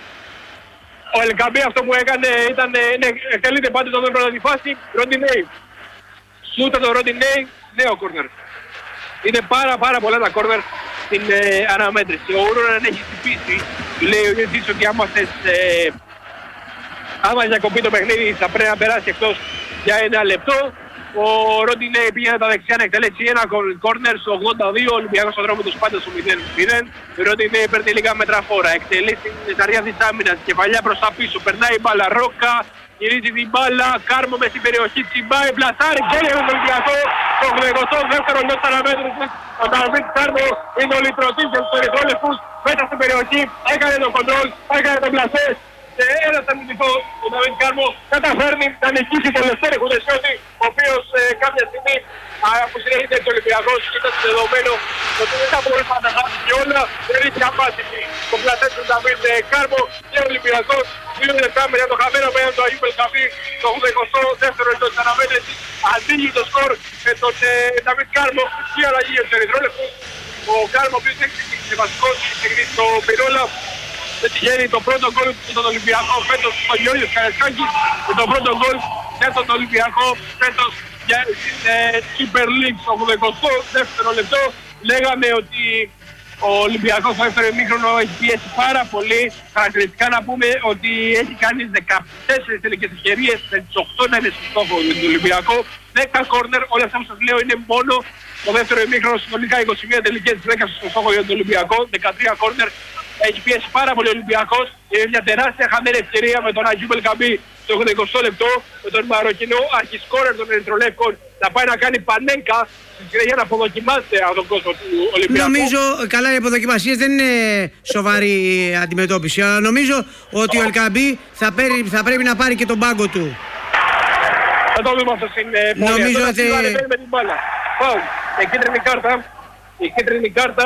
Ο Ελκαμπή αυτό που έκανε ήταν, εκτελείται πάντως όταν πρώτα τη φάση. Ροντινέι. Σούτα το Ροντινέι, νέο κόρνερ. Είναι πάρα πολλά τα κόρνερ στην αναμέτρηση. Ο Ούρονεν έχει χτυπήσει. Του λέει ο Διευθυντής ότι άμα διακοπεί το παιχνίδι θα πρέπει να περάσει εκτός για 1 λεπτό. Ο Ροντινέι πήγαινε τα δεξιά να εκτελέσει ένα κόρνερ στο 82. Ο Ολυμπιακός στο δρόμο του πάντα στο 0-0. Ο Ροντινέι παίρνει λίγα μέτρα φόρα. Εκτελεί την αριά της άμυνας. Κεφαλιά προς τα πίσω. Περνάει η μπάλα. Ρόκα. Γυρίζει την μπάλα. Κάρμο με στην περιοχή. Τσιμπάει. Πλασάρι. Γκέλιο με τον Ολυμπιακό. Το 82ο λεπτό αναμέτρησης. Ο Νταβίτ Κάρμο είναι ο λυτρωτής για τους ερυθρόλευκους. Μέσα στην περιοχή. Έκανε τον κοντρόλ. Έκανε τον πλασέ. Ένας αμυντικός, ο Νταβίτ Κάρμο, καταφέρνει να νικήσει τον Λευτέρη Χουτεσιώτη, ο οποίος κάποια στιγμή που συνεχίζεται το Ολυμπιακός ήταν δεδομένο ότι δεν θα μπορούσε να τα χάσει και όλα, δεν είχε απάντηση. Το πλατέ του Νταβίτ Κάρμο και ο Ολυμπιακός 2 λεπτά μετά το χαμένο πέραν του Αγίου Ελκαμπή, το 82ο λεπτό της αναμέτρησης, ανοίγει το σκορ με τον Νταβίτ Κάρμο και αλλαγή για τους ερυθρόλευκους. Ο Κάρμο, ο οποίος έχει βασικός στο Πυρόλα, δεν τυχαίνει το πρώτο γκολ στον Ολυμπιακό φέτος ο Γιώργος Καρισκάκης και το πρώτο γκολ για τον Ολυμπιακό φέτος για την Super League στο 82ο λεπτό. Λέγαμε ότι ο Ολυμπιακός στο δεύτερο ημίχρονο έχει πιέσει πάρα πολύ. Χαρακτηριστικά να πούμε ότι έχει κάνει 14 τελικές ευκαιρίες με τις 8 να είναι στο στόχο του Ολυμπιακού. 10 κόρνερ, όλα αυτά που σας λέω είναι μόνο το δεύτερο ημίχρονο, συνολικά 21 τελικές, 10 στο στόχο για τον Ολυμπιακό, 13 κόρνερ. Έχει πιέσει πάρα πολύ ο Ολυμπιακός. Είναι μια τεράστια χαμένη ευκαιρία με τον Αγιούμπ Ελκαμπή στο 80 λεπτό. Με τον Μαροκινό αρχισκόρερ των Ερυθρολεύκων να πάει να κάνει πανέγκα για να αποδοκιμάσετε από τον κόσμο του Ολυμπιακού. Νομίζω καλά οι αποδοκιμασίες δεν είναι σοβαρή αντιμετώπιση. Αλλά νομίζω ότι ο Ελκαμπή θα πρέπει να πάρει και τον πάγκο του. Θα το δούμε αυτό στην πορεία. Νομίζω ότι... με την μπάλα. Πάω. Η κίτρινη κάρτα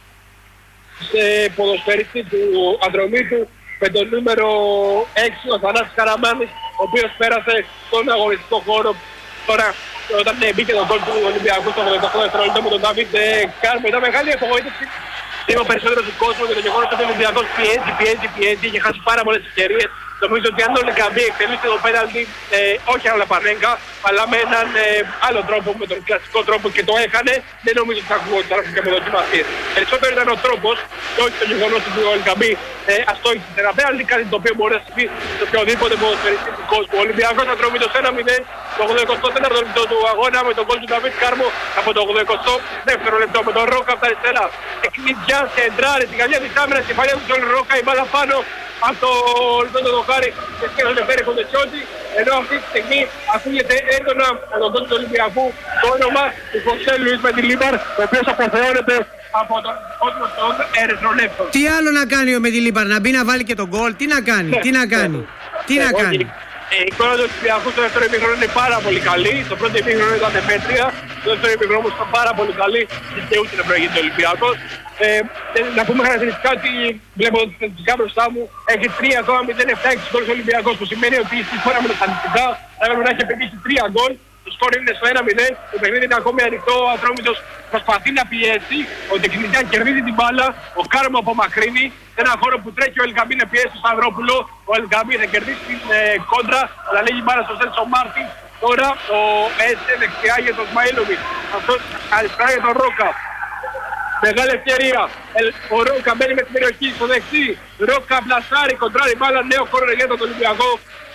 σε ποδοσφαιριστή του Ανδρομήτου με το νούμερο 6 ο Θανάσης Καραμάνης, ο οποίος πέρασε στον αγωνιστικό χώρο τώρα όταν μπήκε το γκολ του Ολυμπιακού στο 88 δευτερόλεπτο με τον Νταβίτ Κάρμο. Ήταν μεγάλη απογοήτευση λίγο περισσότερο του κόσμου και το γεγονός ότι ο Ολυμπιακός πιέζει, είχε χάσει πάρα πολλές ευκαιρίες. Νομίζω ότι αν ο Ελκαμπή εκτελούσε το πέναλτι, όχι άλλα πανέγκα, αλλά με έναν άλλο τρόπο, με τον κλασικό τρόπο και το έκανε, δεν νομίζω ότι θα ακούγονταν και με δοκιμασίες. Περισσότερο ήταν ο τρόπος και όχι το γεγονός ότι ο Ελκαμπή αστόχησε ένα πέναλτι, κάτι το οποίο μπορεί να συμβεί σε οποιοδήποτε ποδοσφαιριστή του κόσμου. Ο Ολυμπιακός θα τρώει το 1-0 το 84ο λεπτό του αγώνα με τον γκολ του Νταβίτ Κάρμο από το 82ο λεπτό με τον Ρόκα από τα αριστερά. Εκνίδια σε εντράρει στην καλιά της άμυνας, στην παλιά του Τζον Ρόκα, η μπάλα πάνω από το Λιβέντο Δοκάρι και σκέφτεται Λευτέρη Χουτεσιώτη. Ενώ αυτή τη στιγμή ακούγεται έντονα από τον κόσμο του Ολυμπιακού το όνομα του Χωσέ Λουίς Μεντιλίμπαρ, ο οποίος αποθεώνεται από τον κόσμο των ερυθρολέπτων. Τι άλλο να κάνει ο Μεντιλίμπαρ, να μπει να βάλει και τον γκολ, τι να κάνει, τι να κάνει. Η εικόνα του Ολυμπιακού στο δεύτερο ημίχρονο είναι πάρα πολύ καλή. Το πρώτο ημίχρονο ήταν μέτρια, το δεύτερο ημίχρονο όμως ήταν πάρα πολύ καλή και ούτε να προηγείται ο Ολυμπιακός. Να πούμε χαρακτηριστικά ότι βλέπω στατιστικά μπροστά μου έχει 3,076 γκολ ο Ολυμπιακός, που σημαίνει ότι σύμφωνα με τα στατιστικά θα έπρεπε να έχει πετύχει 3 γκολ. Το σκορ είναι στο 1-0, το παιχνίδι είναι ακόμη ανοιχτό, ο Ατρόμητος προσπαθεί να πιέσει, ο Τεκνητιάν κερδίζει την μπάλα, ο Κάρμο απομακρύνει, σε έναν χώρο που τρέχει ο Ελκαμπή να πιέσει τον Σταυρόπουλο, ο Ελκαμπή θα κερδίσει την κόντρα, θα λέγει μπάλα στο Σέλσο Μάρτιν, τώρα ο Έσε δεξιά για τον Σμαΐλοβιτς, αυτός αριστερά για τον Ρόκα. Μεγάλη ευκαιρία, ο Ρόκα μπαίνει με την περιοχή στο δεξί, Ρόκα πλασάρει, κοντράρει μπάλα, νέο χώρο για τον Ολυμπιακό.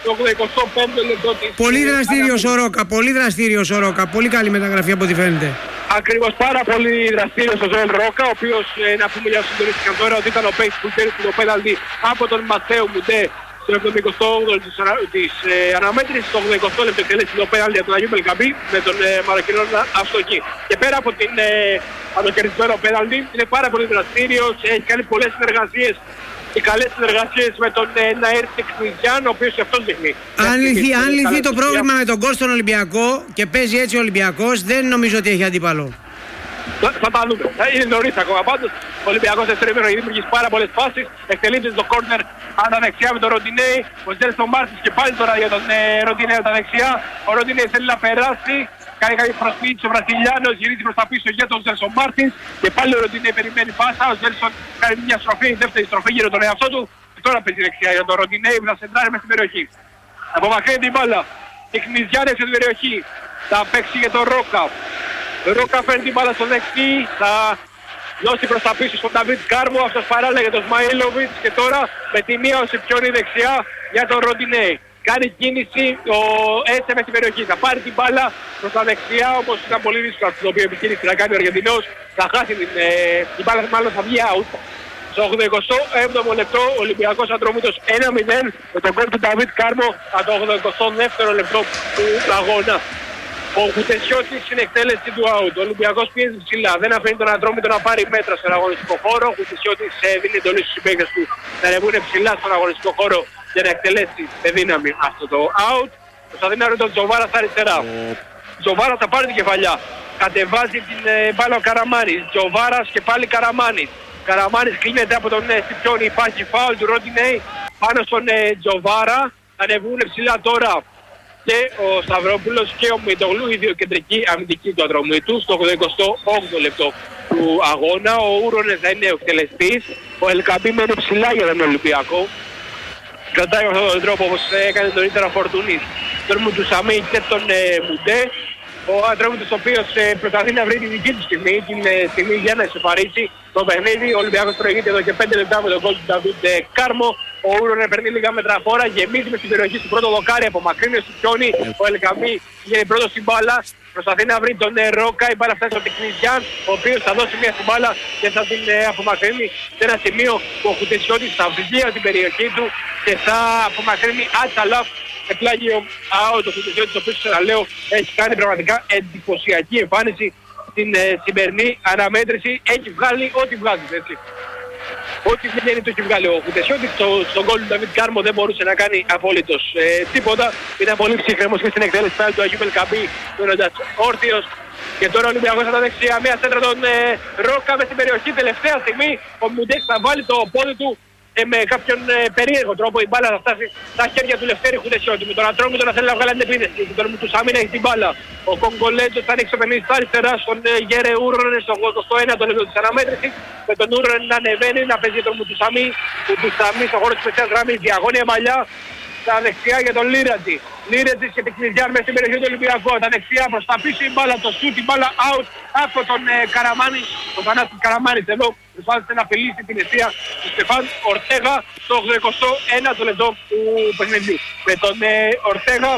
Πολύ δραστήριος ο Ρόκα, πολύ δραστήριος ο Ρόκα, πολύ καλή μεταγραφή από ό,τι φαίνεται. Ακριβώς, πάρα πολύ δραστήριος ο Ζωέλ Ρόκα, ο οποίος να πούμε για συντονίστηκαν τώρα ότι ήταν ο παίκτης που κέρδισε το πέναλτι από τον Ματέο Μουντέ στο 78ο της αναμέτρησης, στο 80ο λεπτό εκτελέσει το πέναλτι από τον Αγίου Μελκαμπή με τον Μαροκινό αστοχή. Και πέρα από το κερδισμένο πέναλτι είναι πάρα πολύ δραστήριος, έχει κάνει πολλές συνεργασίες. Οι καλές συνεργασίες με τον Ναέρ Τεκνιτιάν, ο οποίος αυτός δείχνει. Αν λυθεί το πρόβλημα με τον γκολ στον Ολυμπιακό και παίζει έτσι ο Ολυμπιακός, δεν νομίζω ότι έχει αντίπαλο. Θα τα δούμε. Είναι νωρίς ακόμα. Πάντως ο Ολυμπιακός δεύτερο έχει δημιουργήσει πάρα πολλές φάσεις. Εκτελείται στο κόρνερ αναδεξιά με τον Ροντινέη. Ο Ζέλσον Μάρτις και πάλι τώρα για τον Ροντινέη από τα δεξιά. Ο Ροντινέη θέλει να περάσει. Κάνει κάποια προσφύγηση ο Βραζιλιάνος, γυρίζει προς τα πίσω για τον Ζέλσον Μάρτινς και πάλι ο Ροντινέη περιμένει πάσα. Ο Ζέλσον κάνει μια στροφή, δεύτερη στροφή γύρω τον εαυτό του και τώρα παίζει δεξιά για τον Ροντινέη που θα σεντράρει μέσα στην περιοχή. Απομακρύνει την μπάλα. Τεκνιζιάνες στην περιοχή. Θα παίξει για τον Ρόκα. Ο Ρόκα φέρνει την μπάλα στο δεξί. Θα δώσει προς τα πίσω στον Νταβίτ Κάρμο. Αυτός παράλληλα για τον Σμαΐλοβιτς και τώρα με τη μία ο Σιπιώνη δεξιά για τον Ροντινέη. Κάνει κίνηση ο Έσε με στην περιοχή. Θα πάρει την μπάλα προς τα δεξιά, όπως ήταν πολύ δύσκολο αυτό το οποίο επιχείρησε να κάνει ο Αργεντινός. Θα χάσει την μπάλα, μάλλον θα βγει out. Στο 87ο λεπτό ο Ολυμπιακός Ατρόμητος 1-0 με τον γκολ του Νταβίτ Κάρμο από το 82ο λεπτό του αγώνα. Ο Κουτεσιώτης στην εκτέλεση του out. Ο Ολυμπιακός πιέζει ψηλά. Δεν αφήνει τον Ατρόμητο να πάρει μέτρα στον αγωνιστικό χώρο. Ο Κουτεσιώτης δίνει εντολή στους συμπαίκτες του να ανεβούν ψηλά στον αγωνιστικό χώρο για να εκτελέσει με δύναμη αυτό το out. Προσπαθεί να βρει τον Τζοβάρα στα αριστερά. Τζοβάρα θα πάρει την κεφαλιά. Κατεβάζει την μπάλα ο Καραμάνης. Τζοβάρας και πάλι Καραμάνης. Καραμάνης κλείνεται από τον Σιπιώνη. Υπάρχει φάουλ του Ροντινέη πάνω στον Τζοβάρα. Ανεβούν ψηλά τώρα και ο Σταυρόπουλος και ο Μητογλού, οι δύο κεντρικοί αμυντικοί του Ατρομήτου, στο 88ο λεπτό του αγώνα. Ο Ούρονες θα είναι ο εκτελεστής. Ο Ελκαμπή μένει ψηλά για τον Ολυμπιακό. Κρατάει με αυτόν τον τρόπο όπως έκανε τον Ήτερα Φορτούνης, τον Μουτουσαμί και τον Μουντέ. Ο Ατρόμητος ο οποίος προσπαθεί να βρει τη δική του στιγμή για να ισοφαρίσει το παιχνίδι. Ο Ολυμπιακός προηγείται εδώ και 5 λεπτά με τον γκολ του Νταβίτ Κάρμο. Ο Ούρονε παίρνει λίγα μέτρα φόρα, γεμίζει με στην περιοχή του πρώτο δοκάρι, απομακρύνει ο Σιπιώνη. Ο Ελκαμπή βγαίνει πρώτος στην μπάλα. Προσπαθεί να βρει τον Ρόκα, η μπάλα φτάνει στον Τεκνιζιάν, ο οποίος θα δώσει μια στην μπάλα και θα την απομακρύνει σε ένα σημείο που ο Κουτεσιώτης θα βγει από την περιοχή του και θα απομακρύνει Άτσαλαφ σε πλάγιο out. Ο Κουτεσιώτης, ο οποίος ξαναλέω έχει κάνει πραγματικά εντυπωσιακή εμφάνιση στην σημερινή αναμέτρηση. Έχει βγάλει ό,τι βγάζει, έτσι. Ό,τι βγαίνει το έχει βγάλει ο Κουτεσιώτης. Στον γκολ του Νταβίτ Κάρμο δεν μπορούσε να κάνει απόλυτος τίποτα. Ήταν πολύ ψύχρεμος και στην εκτέλεση του Αγίου Μελκαμπή, μένοντας όρθιος. Και τώρα ο Ολυμπιακός από τα δεξιά, μια σέντρα τον Ρόκα μες στην περιοχή. Τελευταία στιγμή ο Μουντέξ θα βάλει το πόδι του με κάποιον περίεργο τρόπο. Η μπάλα θα φτάσει στα χέρια του Λευτέρη Χουτεσιώτη. Με τον Ατρόμητο να θέλει να βγάλει την επίθεση. Και τον Μουτουσάμι να έχει την μπάλα. Ο Κογκολέτζος θα ανοίξει το παιχνίδι στα αριστερά στον Γέρε Ούρονε στο 81ο λεπτό της αναμέτρησης. Με τον Ούρονε να ανεβαίνει, να παίζει τον Μουτουσάμι. Μουτουσάμι στο χώρο της μεσαίας γραμμής. Διαγώνια μαλλιά. Τα δεξιά για τον Λίρατζη. Λίρατζη και Τεκνιζιάν μέσα στην περιοχή του Ολυμπιακού. Τα δεξιά προς τα πίσω η μπάλα, το σουτ, η μπάλα out από τον Καραμάνη. Ο Θανάσης Καραμάνης εδώ προσπάθησε να απειλήσει την αιστεία του Στεφάν Ορτέγα στο 81ο λεπτό του παιχνιδιού. Με τον Ορτέγα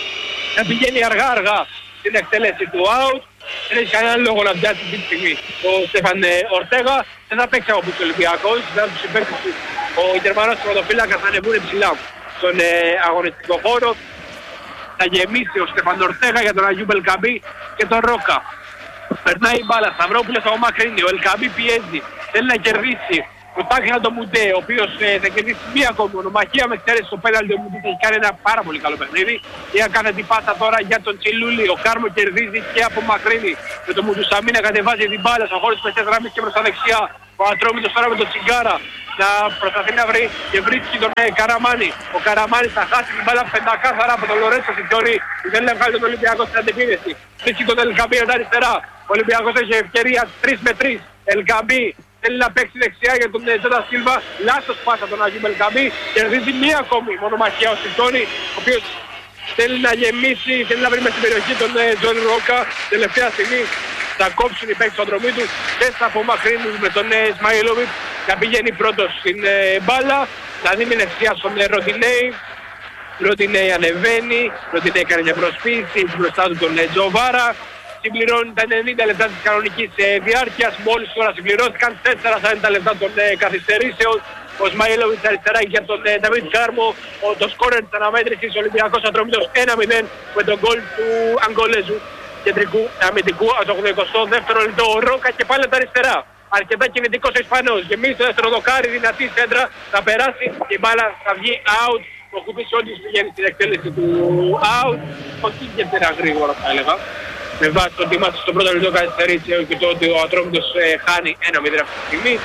να πηγαίνει αργά στην εκτέλεση του out. Δεν έχει κανένα λόγο να βιάζει αυτή τη στιγμή ο Στεφάν Ορτέγα. Δεν θα παίξει από τους Ολυμπιακούς, δεν τους συμπαίκτες του. Ο Γερμανός πρωτοφύλακας θα ανεβούν ψηλά στον αγωνιστικό χώρο. Θα γεμίσει ο Στεφανορτέγα για τον Αγίου Μπελκαμπή και τον Ρόκα. Περνάει η μπάλα, Σταυρόπουλος από μακρινή, ο Ελκαμπή πιέζει, θέλει να κερδίσει. Το τάκλα το Μουντέ, ο οποίος θα κερδίσει μία ακόμη μονομαχία με εξαίρεση στο πέναλτι. Ο Μουντέ έχει κάνει ένα πάρα πολύ καλό παιχνίδι. Έκανε την πάσα τώρα για τον Τσιλούλη. Ο Κάρμο κερδίζει και από μακρινή. Με τον Μουντουσαμίνα κατεβάζει την μπάλα στον χώρο της μεσαίας γραμμής και προς τα δεξιά. Ο Ατρόμητος τώρα με τον Τσιγκάρα να προσπαθεί να βρει και βρίσκει τον Καραμάνη. Ο Καραμάνης θα χάσει την μπάλα πεντακάθαρα από τον Λορέτσο Σιτζόρι που θέλει να βγάλει τον Ολυμπιακό στην αντεπίθεση. Βρίσκει τον Ελκαμπή από τα αριστερά. Ο Ολυμπιακός έχει ευκαιρία 3 με 3. Ελκαμπή θέλει να παίξει δεξιά για τον Τζόντα Σίλβα. Λάθος πάσα τον Αγίου Μπελκαμπή. Κερδίζει μία ακόμη μονομαχία ο Σιτζόρι, ο οποίος θέλει να γεμίσει, θέλει να βρει μέσα στην περιοχή τον Τζον Ρόκα. Τελευταία στιγμή θα κόψουν οι παίκτες του Ατρομήτου και θα απομακρύνουν με τον Ισμαηλόβιτ να πηγαίνει πρώτος στην μπάλα, να δίνει ευθεία στον Ροντινέη. Ροντινέη ανεβαίνει, Ροντινέη κάνει μια προσποίηση, μπροστά του τον Τζοβάρα. Συμπληρώνει τα 90 λεπτά της κανονικής διάρκειας, μόλις τώρα συμπληρώθηκαν 4 λεπτά των καθυστερήσεων. Ο Ισμαηλόβιτς αριστερά για τον Νταβίτ Κάρμο, το σκόρερ της αναμέτρησης Ολυμπιακός Ατρομήτος 1-0 με τον γκολ του Αγκολέζου κεντρικού αμυντικού από το 82ο λεπτό. Ο Ρόκα και πάλι τα αριστερά. Αρκετά κινητικός ο Ισπανός. Γεμίζει το δεύτερο δοκάρι, δυνατή σέντρα, θα περάσει, η μπάλα θα βγει out. Ο Κουπισιώτης πηγαίνει στην εκτέλεση του out. Όχι ιδιαίτερα γρήγορα θα έλεγα. Με βάση το ότι είμαστε στον πρώτο λεπτό καθυστερήσει και το ότι ο Ατρόμητος χάνει 1-0 αυτή τη στιγμή.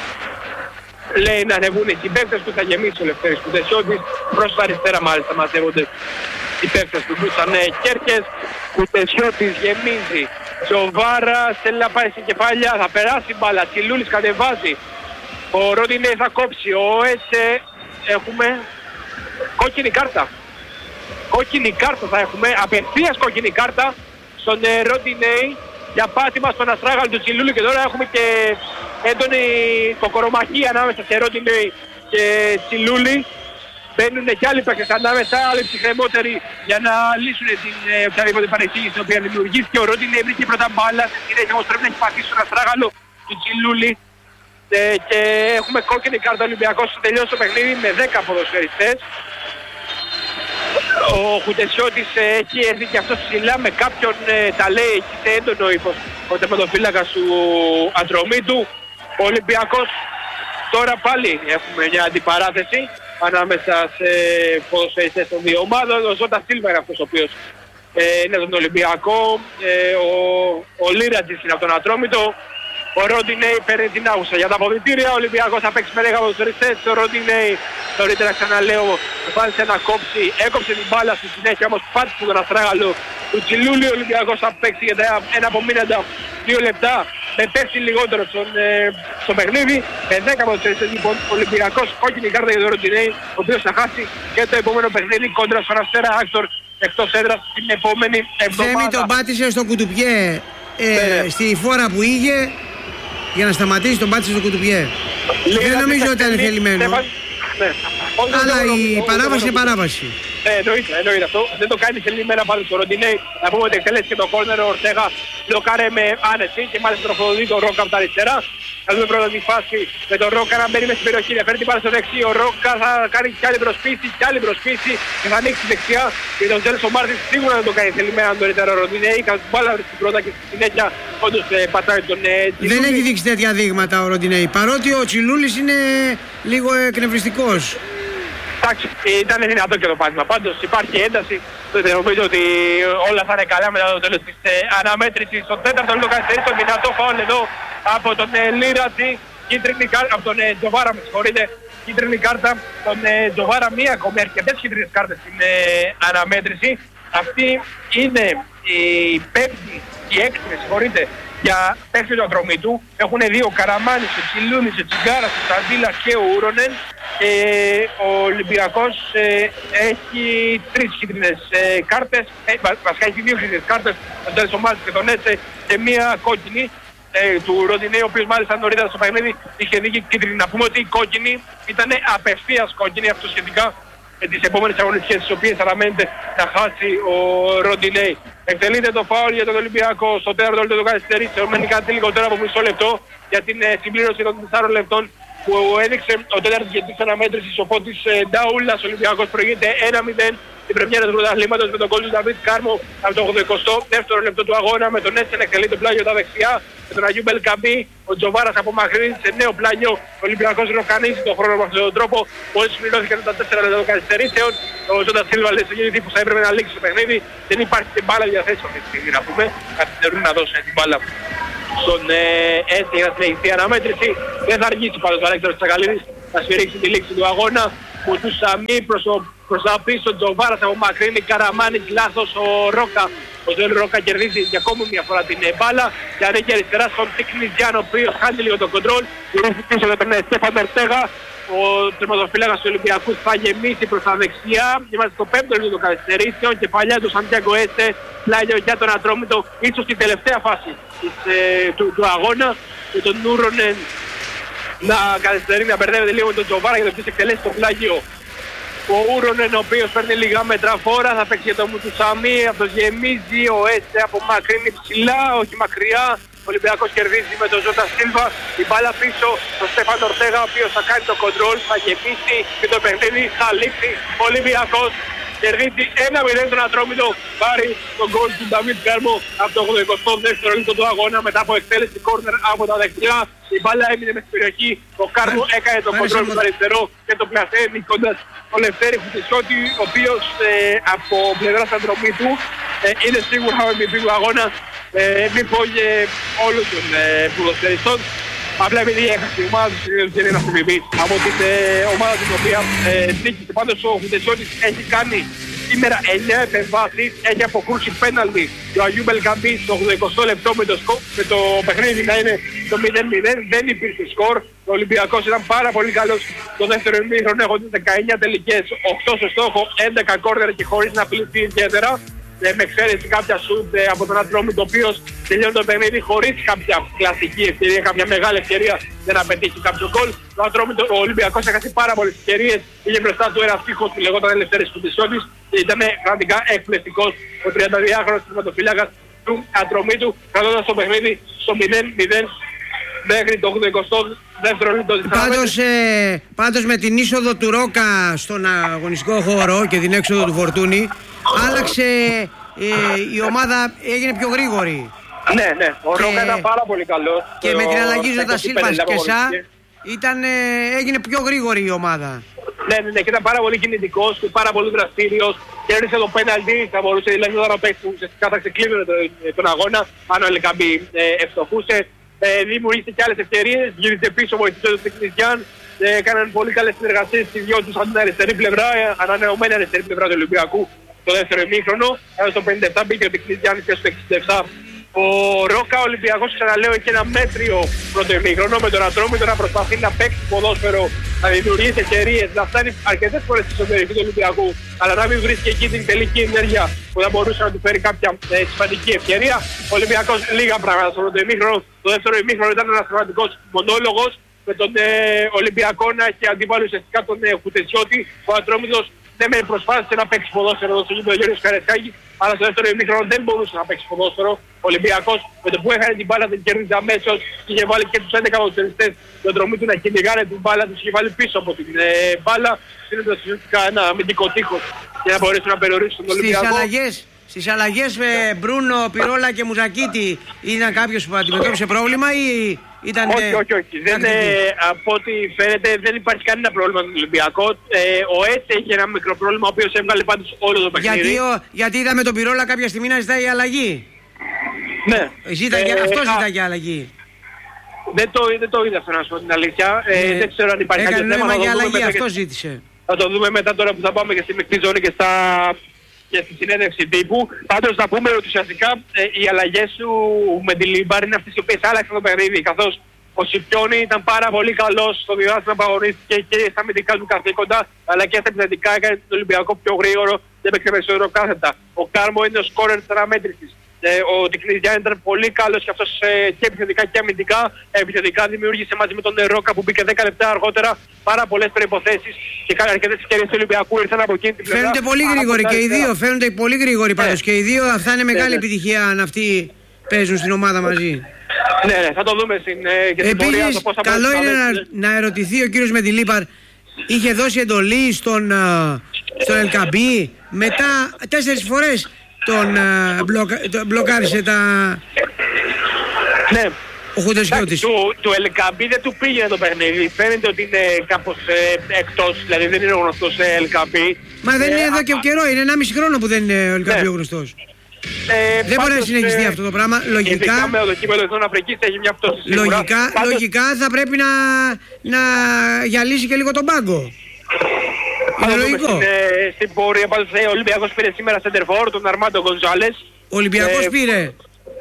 Λέει να ανεβούν οι συμπαίκτες που θα γεμίσει ο Λευτέρης Κουτεσιώτης. Προς τα αριστερά μάλιστα μαζεύονται οι παίκτες του Μπούσαν Κέρκες. Κουτεσιώτης γεμίζει. Τζοβάρα θέλει να πάει στην κεφάλια, θα περάσει μπάλα. Τσιλούλης κατεβάζει. Ο Ροντινέη θα κόψει. Ο Έσε έχουμε κόκκινη κάρτα. Κόκκινη κάρτα θα έχουμε. Απευθείας κόκκινη κάρτα στον Ροντινέη για πάτημα στον αστράγαλο του Τσιλούλη. Και τώρα έχουμε και έντονη κοκορομαχία ανάμεσα σε Ροντινέη και Τσιλούλη. Μπαίνουν και άλλοι παίκτες ανάμεσα, άλλοι ψυχρεμότεροι για να λύσουν την οποιαδήποτε παρεξήγηση την οποία δημιουργήθηκε. Ο Ροντινέη βρήκε πρώτα μπάλα, στη συνέχεια όμως πρέπει να έχει πατήσει στον αστράγαλο του Τσιλούλη. Και έχουμε κόκκινη κάρτα Ολυμπιακός που τελειώσει το παιχνίδι με 10 ποδοσφαιριστές. Ο Χουτεσιώτης έχει έρθει και αυτός ψηλά με κάποιον, τα λέει εκεί σε έντονο ύφος, ο τερματοφύλακας του Ατρομήτου. Ο Ολυμπιακός τώρα πάλι έχουμε μια αντιπαράθεση ανάμεσα σε ποδοσφαιριστές των δύο ομάδων. Ο Ζόντα Σίλβα είναι αυτός ο οποίος είναι τον Ολυμπιακό. Ο Λίρατζης είναι από τον Ατρόμητο. Ο Ροντινέη παίρνει την άγουσα για τα αποδυτήρια. Ο Ολυμπιακός θα παίξει με 10 ποδοσφαιριστές. Ο Ροντινέη νωρίτερα ξαναλέω προσπάθησε να κόψει. Έκοψε την μπάλα στη συνέχεια όμως πάτησε τον αστράγαλο του Τσιλούλη. Ο Ολυμπιακός θα παίξει για ένα απομείναντα 2 λεπτά με πέσει λιγότερο στο παιχνίδι. Με 10 ποδοσφαιριστές λοιπόν ο Ολυμπιακός κόκκινη κάρτα για τον Ροντινέη, ο οποίος θα χάσει και το επόμενο παιχνίδι κόντρα στον Αστέρα Άκτορ εκτός έδρας την επόμενη εβδομάδα. Θέμη τον πάτησε στο κουτουπιέ στη φόρα που είχε για να σταματήσει, τον πάτησε στο κουτουπιέ. Δεν νομίζω ότι ήταν θελημένο. Αλλά η παράβαση είναι παράβαση. Εννοείται αυτό. Δεν το κάνει θελημένα πάνω στο Ροντινέη. Να πούμε ότι εκτελέσει και το κόρνερ. Ο Ορτέγα μπλοκάρε με άνεση και μάλιστα τροφοδοτεί τον Ρόκα από τα αριστερά. Θα δούμε πρώτα τη φάση με τον Ρόκα να μπαίνει μέσα στην περιοχή. Να φέρνει την μπάλα στο δεξί. Ο Ρόκα θα κάνει κι άλλη προσποίηση και θα ανοίξει δεξιά. Και τον Τζέλσον Μάρτιν σίγουρα δεν το κάνει θελημένα νωρίτερα ο Ροντινέη. Κάνει την μπάλα στην πρώτα και στη συνέχεια όντως πατάει τον Τσιλούλη. Δεν έχει δείξει τέτοια δείγματα ο Ροντινέη. Παρότι ο Τσιλούλης είναι λίγο εκνευριστικός. Εντάξει, ήταν δυνατό και το πάτημα. Πάντως υπάρχει ένταση. Νομίζω ότι όλα θα είναι καλά μετά το τέλος της αναμέτρησης. Στο τέταρτο λεπτό καθυστερεί το δυνατό φάουλ εδώ από τον Λίρατζη. Κίτρινη κάρτα, από τον Τζοβάρα, με συγχωρείτε. Κίτρινη κάρτα, τον Τζοβάρα, μία ακόμη, αρκετές κίτρινες κάρτες στην αναμέτρηση. Αυτή είναι η πέμπτη, η έκτη, με συγχωρείτε, για παίκτες του Ατρομήτου. Έχουν δύο, ο Καραμάνης, ο Τσιλούνης, ο Τσιγκάρας, ο Σταντήλας και ο Ούρονεν. Ο Ολυμπιακός έχει 3 κίτρινες κάρτες, βασικά έχει 2 κίτρινες κάρτες, τον Τζέλσον Μάρτιν και τον Έτσε, και μία κόκκινη του Ροντινέη, ο οποίος μάλιστα νωρίτερα στο παιχνίδι είχε δίκη κίτρινη. Να πούμε ότι η κόκκινη ήταν απευθείας κόκκινη, αυτό σχετικά με τις επόμενες αγωνιστικές τις οποίες αναμένεται να χάσει ο Ροντινέη. Εκτελείται το φάουλ για τον Ολυμπιακό στο τέταρτο λεπτό του καθυστερήσεων. Μένει κάτι λιγότερο από μισό λεπτό για την συμπλήρωση των 4 λεπτών που έδειξε ο τέταρτος γιατί της αναμέτρησης ο Φώτης Νταούλας. Ο Ολυμπιακός προηγείται 1-0 την πρεμιέρα του πρωταθλήματος με τον γκολ του Νταβίτ Κάρμο από το 82ο λεπτό του αγώνα, με τον Έσαι να εκτελεί το πλάγιο τα δεξιά, με τον Αγίου Μπελκαμπή, ο Τζοβάρας από μακρύ σε νέο πλάγιο. Ο Ολυμπιακός ροκανίζει τον χρόνο με αυτόν τον τρόπο. Μόλις συμπληρώθηκαν τα 4 λεπτά των καθυστερήσεων, ο Ζώντα Σίλβα λέει στον γεννητή που θα έπρεπε να λήξει το παιχνίδι. Δεν υπάρχει την μπάλα διαθέσιμη αυτή τη στιγμή να πούμε. Καθυστερούν να δώσουν την μπάλα στον Έσαι για να συνεχιστεί η αναμέτρηση. Δεν θα αργήσει πάντως ο Αλέξανδρος Τσακαλίδης να σφυρίξει τη λήξη του αγώνα. Μουτουσαμί προς τα πίσω, Τζοβάρας από μακρύνη, Καραμάνης, λάθος ο Ρόκα. Ο Ζωέλ Ρόκα κερδίζει για ακόμη μια φορά την μπάλα και ανήκει αριστερά στον Τικνιζιάν, ο οποίος χάνει λίγο τον κοντρόλ. Γυρίζει πίσω με τον Στέφαν Μερτέγα. Ο τερματοφύλακας του Ολυμπιακού θα γεμίσει προς τα δεξιά. Είμαστε στο 5ο λεπτό των καθυστερήσεων. Κεφαλιά του Σαντιάγκο Έσαι, πλάγιο για τον Ατρόμητο, ίσως στην τελευταία φάση του αγώνα. Και τον Νούρονεν να καθυστερεί, να μπερδεύεται λίγο με τον Τζοβάρα για το ποιος εκτελέσει το πλάγιο. Ο Ούρονεν, ο οποίος παίρνει λίγα μέτρα φόρα, θα παίξει για το Μουτουσαμί, αυτός γεμίζει, ο Έσαι από μακρύνη ψηλά, όχι μακριά. Ο Ολυμπιακός κερδίζει με τον Ζώτα Σίλβα, η μπάλα πίσω στον Στέφαν Ορτέγα, ο οποίος θα κάνει το κοντρόλ, θα γεμίσει και το παιχνίδι θα λήξει. Ο Ολυμπιακός κερδίζει 1-0 τον Ατρόμητο, πάρει τον γκολ του Νταβίτ Κάρμο από το 82ο λεπτό του αγώνα μετά από εκτέλεση κόρνερ από τα δεξιά. Η μπάλα έμεινε με στην περιοχή, ο Κάρμο έκανε το κοντρόλ με το αριστερό και το πλασέ νικώντας τον Λευτέρη Χουτισιώτη, ο οποίος από πλευράς Ατρομήτου είναι σίγουρα ο MVP του αγώνα, MVP όλων των ποδοσφαιριστών. Απλά επειδή έχασε η ομάδα του δεν είναι ένας MVP από την ομάδα την οποία νίκησε. Πάντως ο Χουτισιώτης έχει κάνει σήμερα 9 επεμβάσεις, έχει αποκρούσει πέναλτι του Αγίου Μπελκαμπή στο 80ο λεπτό με το παιχνίδι να είναι το 0-0, δεν υπήρχε σκορ. Ο Ολυμπιακός ήταν πάρα πολύ καλός το δεύτερο ημίχρονο, έχοντας 19 τελικές, 8 στο στόχο, 11 κόρνερ και χωρίς να πληθεί ιδιαίτερα. Με εξαίρεση κάποια σουτ από τον Ατρόμητο, ο οποίος τελειώνει το παιχνίδι χωρίς κάποια κλασική ευκαιρία, κάποια μεγάλη ευκαιρία για να πετύχει κάποιο γκολ. Ο Ολυμπιακός έχασε πάρα πολλές ευκαιρίες, είχε μπροστά του ένα στίχος που λεγόταν Ελευθέρης Κουτισιώτης και ήταν πραγματικά εκπληκτικός ο 32χρονος τερματοφύλακας του Ατρομήτου, κρατώντας το παιχνίδι στο 0-0 μέχρι το 82ο λεπτό της αναμέτρησης. Πάντως με την είσοδο του Ρόκα στον αγωνιστικό χώρο και την έξοδο του Φορτούνη, άλλαξε η ομάδα, έγινε πιο γρήγορη. Ναι, ο Ρόκα ήταν πάρα πολύ καλός. Και με την αλλαγή Ζώτα Σίλβα και Σά έγινε πιο γρήγορη η ομάδα. Ναι, και ήταν πάρα πολύ κινητικός και πάρα πολύ δραστήριος. Κέρδισε το πέναλτι, θα μπορούσε δηλαδή να παίξει που ουσιαστικά θα ξεκλείδωνε τον αγώνα, αν ο Ελκαμπή ευστοχούσε. Δημιουργήσε και άλλες ευκαιρίες, γύρισε πίσω, βοηθήσε τον Τεκνιζιάν. Έκαναν πολύ καλές συνεργασίες οι δυο τους από την αριστερή πλευρά, ανανεωμένη αριστερή πλευρά του Ολυμπιακού το δεύτερο ημίχρονο. Στο 57 μπήκε ο Τεκνιζιάν και στο 67 ο Ρόκα. Ο Ολυμπιακός, ξαναλέω, έχει ένα μέτριο πρώτο ημίχρονο με τον Ατρόμητο να προσπαθεί να παίξει ποδόσφαιρο, να δημιουργήσει ευκαιρίες, να φτάνει αρκετές φορές στην εσωτερική του Ολυμπιακού, αλλά να μην βρίσκει εκεί την τελική ενέργεια που θα μπορούσε να του φέρει κάποια σημαντική ευκαιρία. Ο Ολυμπιακός λίγα πράγματα στο πρώτο ημίχρονο. Το δεύτερο ημίχρονο ήταν ένας σημαντικός μονόλογος με τον Ολυμπιακό να έχει αντίπαλο ουσιαστικά τον Χουτεσιώτη. Ο Ατρόμητος δεν με προσπάθησε να παίξει ποδόσφαιρο στο γήπεδο Γιώργος Καρεσκάκη, αλλά στο δεύτερο ημίχρονο δεν μπορούσε να παίξει ποδόσφαιρο. Ο Ολυμπιακός με το που έχανε την μπάλα δεν κέρδιζε αμέσως, είχε βάλει και τους 11 ποδοσφαιριστές του Ατρομήτου να κυνηγάνε την μπάλα, τους είχε βάλει πίσω από την μπάλα, στείλοντας ουσιαστικά ένα αμυντικό τείχος για να μπορέσουν να περιορίσουν τον Ολυμπιακό. Στις αλλαγές με Μπρούνο, Πυρόλα και Μουζακίτη ήταν κάποιος που αντιμετώπισε πρόβλημα ή ήταν... Όχι. Από ό,τι φαίνεται δεν υπάρχει κανένα πρόβλημα στον Ολυμπιακό. Ο Έσαι είχε ένα μικρό πρόβλημα, ο οποίος έβγαλε πάντως όλο το παιχνίδι. Γιατί είδαμε τον Πυρόλα κάποια στιγμή να ζητάει αλλαγή. Ναι. Αυτό ζητάει αλλαγή. Δεν το είδα αυτό, να σου πω την αλήθεια. Δεν ξέρω αν υπάρχει κάποιο θέμα. Για αλλαγή, αυτό ζήτησε. Θα το δούμε μετά τώρα που θα πάμε και στη μεικτή ζώνη και στη συνέντευξη τύπου. Πάντως να πούμε ότι ουσιαστικά οι αλλαγές του με τη Λιμπάρ είναι αυτές οι οποίες άλλαξαν το παιχνίδι, καθώς ο Σιπιόνι ήταν πάρα πολύ καλός στο διάστημα που αγωνίστηκε και στα αμυντικά του καθήκοντα, αλλά και στα επιθετικά έκανε τον Ολυμπιακό πιο γρήγορο και έπαιξε περισσότερο κάθετα. Ο Κάρμο είναι ο σκόρερ της αναμέτρησης. Ο Τικνιζιάν ήταν πολύ καλός και αυτός και επιθετικά και αμυντικά. Επιθετικά δημιούργησε μαζί με τον Ρόκα που μπήκε 10 λεπτά αργότερα πάρα πολλές προϋποθέσεις και αρκετές ευκαιρίες του Ολυμπιακού ήρθαν από εκείνη την πλευρά. Φαίνονται πολύ γρήγοροι και οι δύο, φαίνονται πολύ γρήγοροι πάντως και οι δύο. Αυτά είναι μεγάλη επιτυχία αν αυτοί παίζουν στην ομάδα μαζί. Ναι, θα το δούμε στην πορεία. Επίσης, καλό είναι να ερωτηθεί ο κύριος Μεντιλίπαρ. Είχε δώσει εντολή στον στον Ελκαμπή. Μετά 4 φορές τον μπλοκάρισε τα... Ναι. Ο Χουντεσιώτης. Του Ελκαμπή δεν του πήγαινε το παιχνίδι. Φαίνεται ότι είναι κάπως εκτός, δηλαδή δεν είναι ο γνωστός Ελκαμπή. Μα δεν είναι εδώ και καιρό, είναι 1,5 χρόνο που δεν είναι ο Ελκαμπή ο γνωστός. Δεν μπορεί να συνεχιστεί αυτό το πράγμα. Λογικά, με το κύπελλο της Αφρικής έχει μια πτώση σίγουρα. Λογικά θα πρέπει να γυαλίσει και λίγο τον πάγκο. Είναι λογικό. Στην πορεία πάντως ο Ολυμπιακός πήρε σήμερα σεντερφόρ τον Αρμάντο Γκονζάλες. Ο Ολυμπιακός πήρε.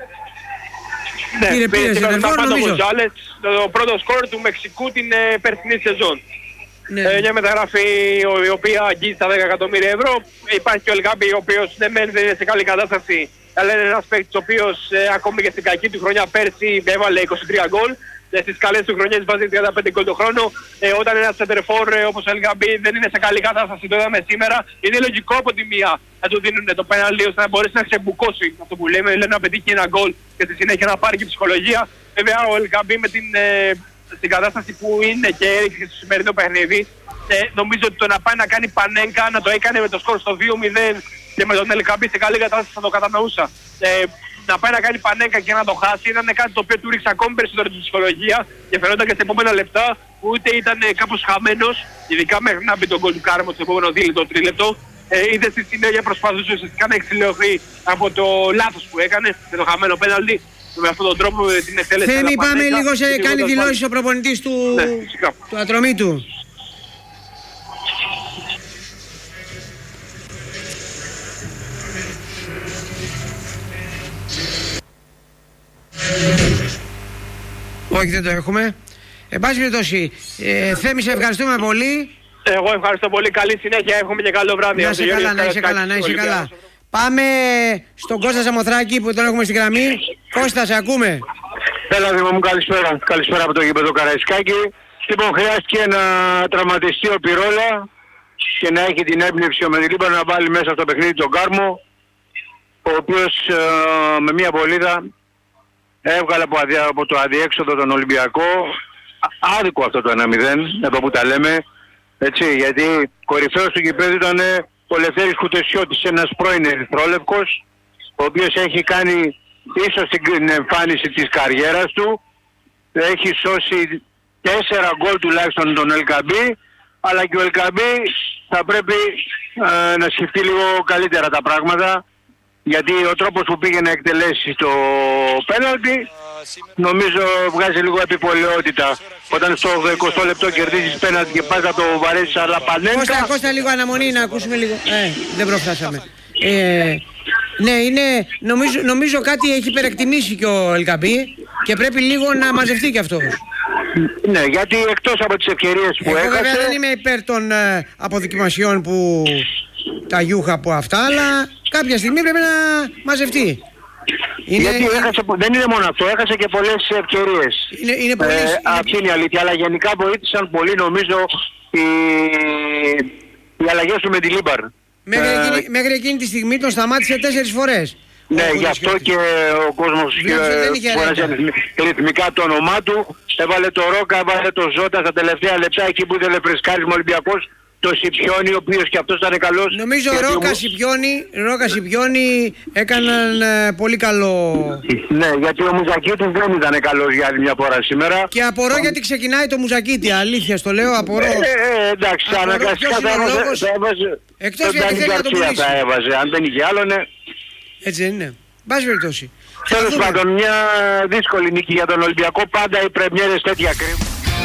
Ναι, πήρε σεντερφόρ νομίζω. Το πρώτο σκορ του Μεξικού την περσινή σεζόν. Μια μεταγραφή η οποία αγγίζει τα 10 εκατομμύρια ευρώ. Υπάρχει και ο Ελκαμπή, ο οποίος δεν είναι σε καλή κατάσταση, αλλά είναι ένας παίκτης ο οποίος ακόμη και στην κακή του χρονιά πέρσι έβαλε 23 γκολ. Στις καλές του χρονιές βάζει 35 γκολ το χρόνο. Όταν ένας σεντερφόρ όπως ο Ελκαμπή δεν είναι σε καλή κατάσταση, το είδαμε σήμερα, είναι λογικό από τη μία να του δίνουν το πέναλτι ώστε να μπορέσει να ξεμπουκώσει αυτό που λέμε, δηλαδή να πετύχει ένα γκολ και στη συνέχεια να πάρει και ψυχολογία. Βέβαια ο Ελκαμπή με στην κατάσταση που είναι και έριξε στο σημερινό παιχνίδι, νομίζω ότι το να πάει να κάνει Πανέγκα, να το έκανε με το σκορ στο 2-0 και με τον Ελκαμπή σε καλή κατάσταση θα το κατανοούσα. Να πάει να κάνει Πανέγκα και να το χάσει ήταν κάτι το οποίο του ρίξε ακόμη περισσότερο την ψυχολογία και φαινόταν και στα επόμενα λεπτά που είτε ήταν κάπως χαμένος, ειδικά μέχρι να μπει τον γκολ του Κάρμο στο επόμενο δίλεπτο, τρίλεπτο, είτε στη συνέχεια προσπαθούσε ουσιαστικά να εξηλαιωθεί από το λάθος που έκανε με το χαμένο πέναλτι. Με αυτόν τον τρόπο την εκτέλεση. Θέμη, πάμε λίγο σε κάνει δηλώσεις ο προπονητής του Ατρωμίτου. Όχι, δεν το έχουμε. Εν πάση περιπτώσει, Θέμη, σε ευχαριστούμε πολύ. Εγώ ευχαριστώ πολύ. Καλή συνέχεια. Εύχομαι και καλό βράδυ. Να είσαι καλά, να είσαι καλά, να είσαι καλά. Πάμε στον Κώστα Σαμοθράκη που τον έχουμε στη γραμμή. Κώστα, σε ακούμε. Έλα Δήμο μου, καλησπέρα. Καλησπέρα από το γήπεδο Καραϊσκάκη. Λοιπόν, χρειάστηκε να τραυματιστεί ο Πυρόλα και να έχει την έμπνευση ο Μεντιλίμπαρ να βάλει μέσα στο παιχνίδι τον Κάρμο, ο οποίος με μια βολίδα έβγαλε από το αδιέξοδο τον Ολυμπιακό. Άδικο αυτό το 1-0, εδώ που τα λέμε. Έτσι, γιατί κορυφαίος του γηπέδου ήταν ο Λευτέρης Χουντεσιώτης, ένας πρώην ερυθρόλευκος, ο οποίος έχει κάνει ίσως την εμφάνιση της καριέρας του. Έχει σώσει 4 γκολ τουλάχιστον τον Ελκαμπή, αλλά και ο Ελκαμπή θα πρέπει να σκεφτεί λίγο καλύτερα τα πράγματα, γιατί ο τρόπος που πήγε να εκτελέσει το πέναλτι νομίζω βγάζει λίγο επιπολαιότητα. Όταν στο 20 λεπτό κερδίζεις πέναλτι και πας να το βαρέσεις αλλά Πανέγκα. Κώστα, λίγο αναμονή να ακούσουμε λίγο. Δεν προφτάσαμε. Ναι, είναι, νομίζω κάτι έχει υπερεκτιμήσει και ο Ελκαμπή και πρέπει λίγο να μαζευτεί κι αυτός. Ναι, γιατί εκτός από τις ευκαιρίες που έχασε... Βέβαια δεν είμαι υπέρ των αποδοκιμασιών που τα γιούχα από αυτά, αλλά κάποια στιγμή πρέπει να μαζευτεί. Γιατί έχασε, δεν είναι μόνο αυτό, έχασε και πολλές ευκαιρίες. Είναι αυτή είναι η αλήθεια, αλλά γενικά βοήθησαν πολύ νομίζω οι αλλαγές του Μεντιλίμπαρ. Μέχρι εκείνη τη στιγμή τον σταμάτησε 4 φορές. Ναι, γι' αυτό και ο κόσμος φώναζε ρυθμικά το όνομά του. Έβαλε το Ρόκα, έβαλε το Ζώτα στα τελευταία λεπτά, εκεί που ήθελε φρεσκάρισμα Ολυμπιακός. Το Σιπιόνι, ο οποίος και αυτός ήταν καλός. Νομίζω Ρόκα Σιπιόνι έκαναν πολύ καλό. Ναι, γιατί ο Μουζακίτης δεν ήταν καλός για άλλη μια φορά σήμερα. Και απορώ γιατί ξεκινάει το Μουζακίτη, αλήθεια στο λέω, απορώ. Εντάξει, αναγκαστικά θα έβαζε. Εκτός γιατί θέλει να τον πουλήσει. Θα έβαζε, αν δεν είχε άλλον. Έτσι δεν είναι. Μπας περιπτώσει. Τέλος πάντων, μια δύσκολη νίκη για τον Ολυμπιακό. Πάντα οι πρεμιέρες τέτοια κρύβουν.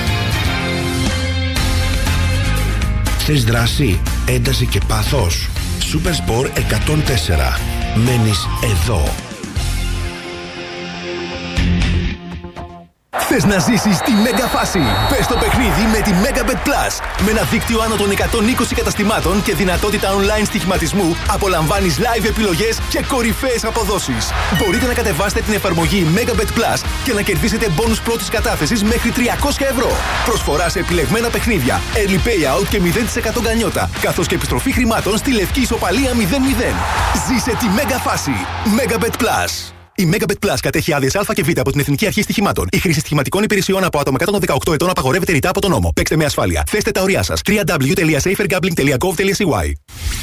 Θες δράση, ένταση και πάθος. Supersport 104. Μένεις εδώ. Θες να ζήσεις τη μέγα φάση? Πες το παιχνίδι με τη Megabet Plus. Με ένα δίκτυο άνω των 120 καταστημάτων και δυνατότητα online στοιχηματισμού, απολαμβάνεις live επιλογές και κορυφαίες αποδόσεις. Μπορείτε να κατεβάσετε την εφαρμογή Megabet Plus και να κερδίσετε μπόνους πρώτης κατάθεσης μέχρι 300 ευρώ. Προσφορά σε επιλεγμένα παιχνίδια, early payout και 0% γκανιότα, καθώς και επιστροφή χρημάτων στη λευκή ισοπαλία 0-0. Ζήσε τη μέγα φάση. Megabet Plus. Η Megabet Plus κατέχει άδειες Α και Β από την Εθνική Αρχή Στοιχημάτων. Η χρήση στοιχηματικών υπηρεσιών από άτομα κάτω των 18 ετών απαγορεύεται ρητά από τον νόμο. Παίξτε με ασφάλεια. Θέστε τα ωριά σας. www.safergambling.gov.cy.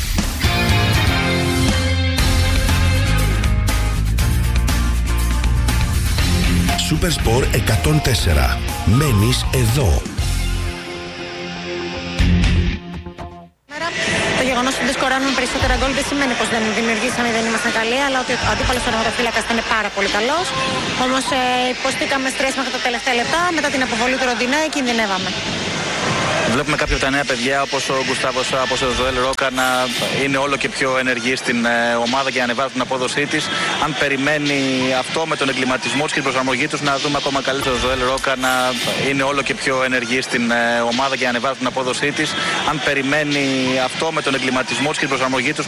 Supersport 104. Μένεις εδώ. Το γεγονός ότι δεν σκοράρουμε περισσότερα γκολ δεν σημαίνει πως δεν δημιουργήσαμε ή δεν ήμασταν καλοί, αλλά ότι ο αντίπαλος τερματοφύλακας ήταν πάρα πολύ καλός. Όμως υποστήκαμε στρες μέχρι τα τελευταία λεπτά. Μετά την αποβολή του Ροντινέ κινδυνεύαμε. Βλέπουμε κάποια από τα νέα παιδιά όπως ο Γκουστάβο Σά, όπως ο Ζωέλ Ρόκα να είναι όλο και πιο ενεργοί στην ομάδα και να ανεβάζουν την απόδοσή της. Αν περιμένει αυτό με τον εγκληματισμό της και την προσαρμογή τους, να δούμε ακόμα καλύτερο ο Ζωέλ Ρόκα να είναι όλο και πιο ενεργοί στην ομάδα και να ανεβάζουν την απόδοσή της. Αν περιμένει αυτό με τον εγκληματισμό της και την προσαρμογή τους,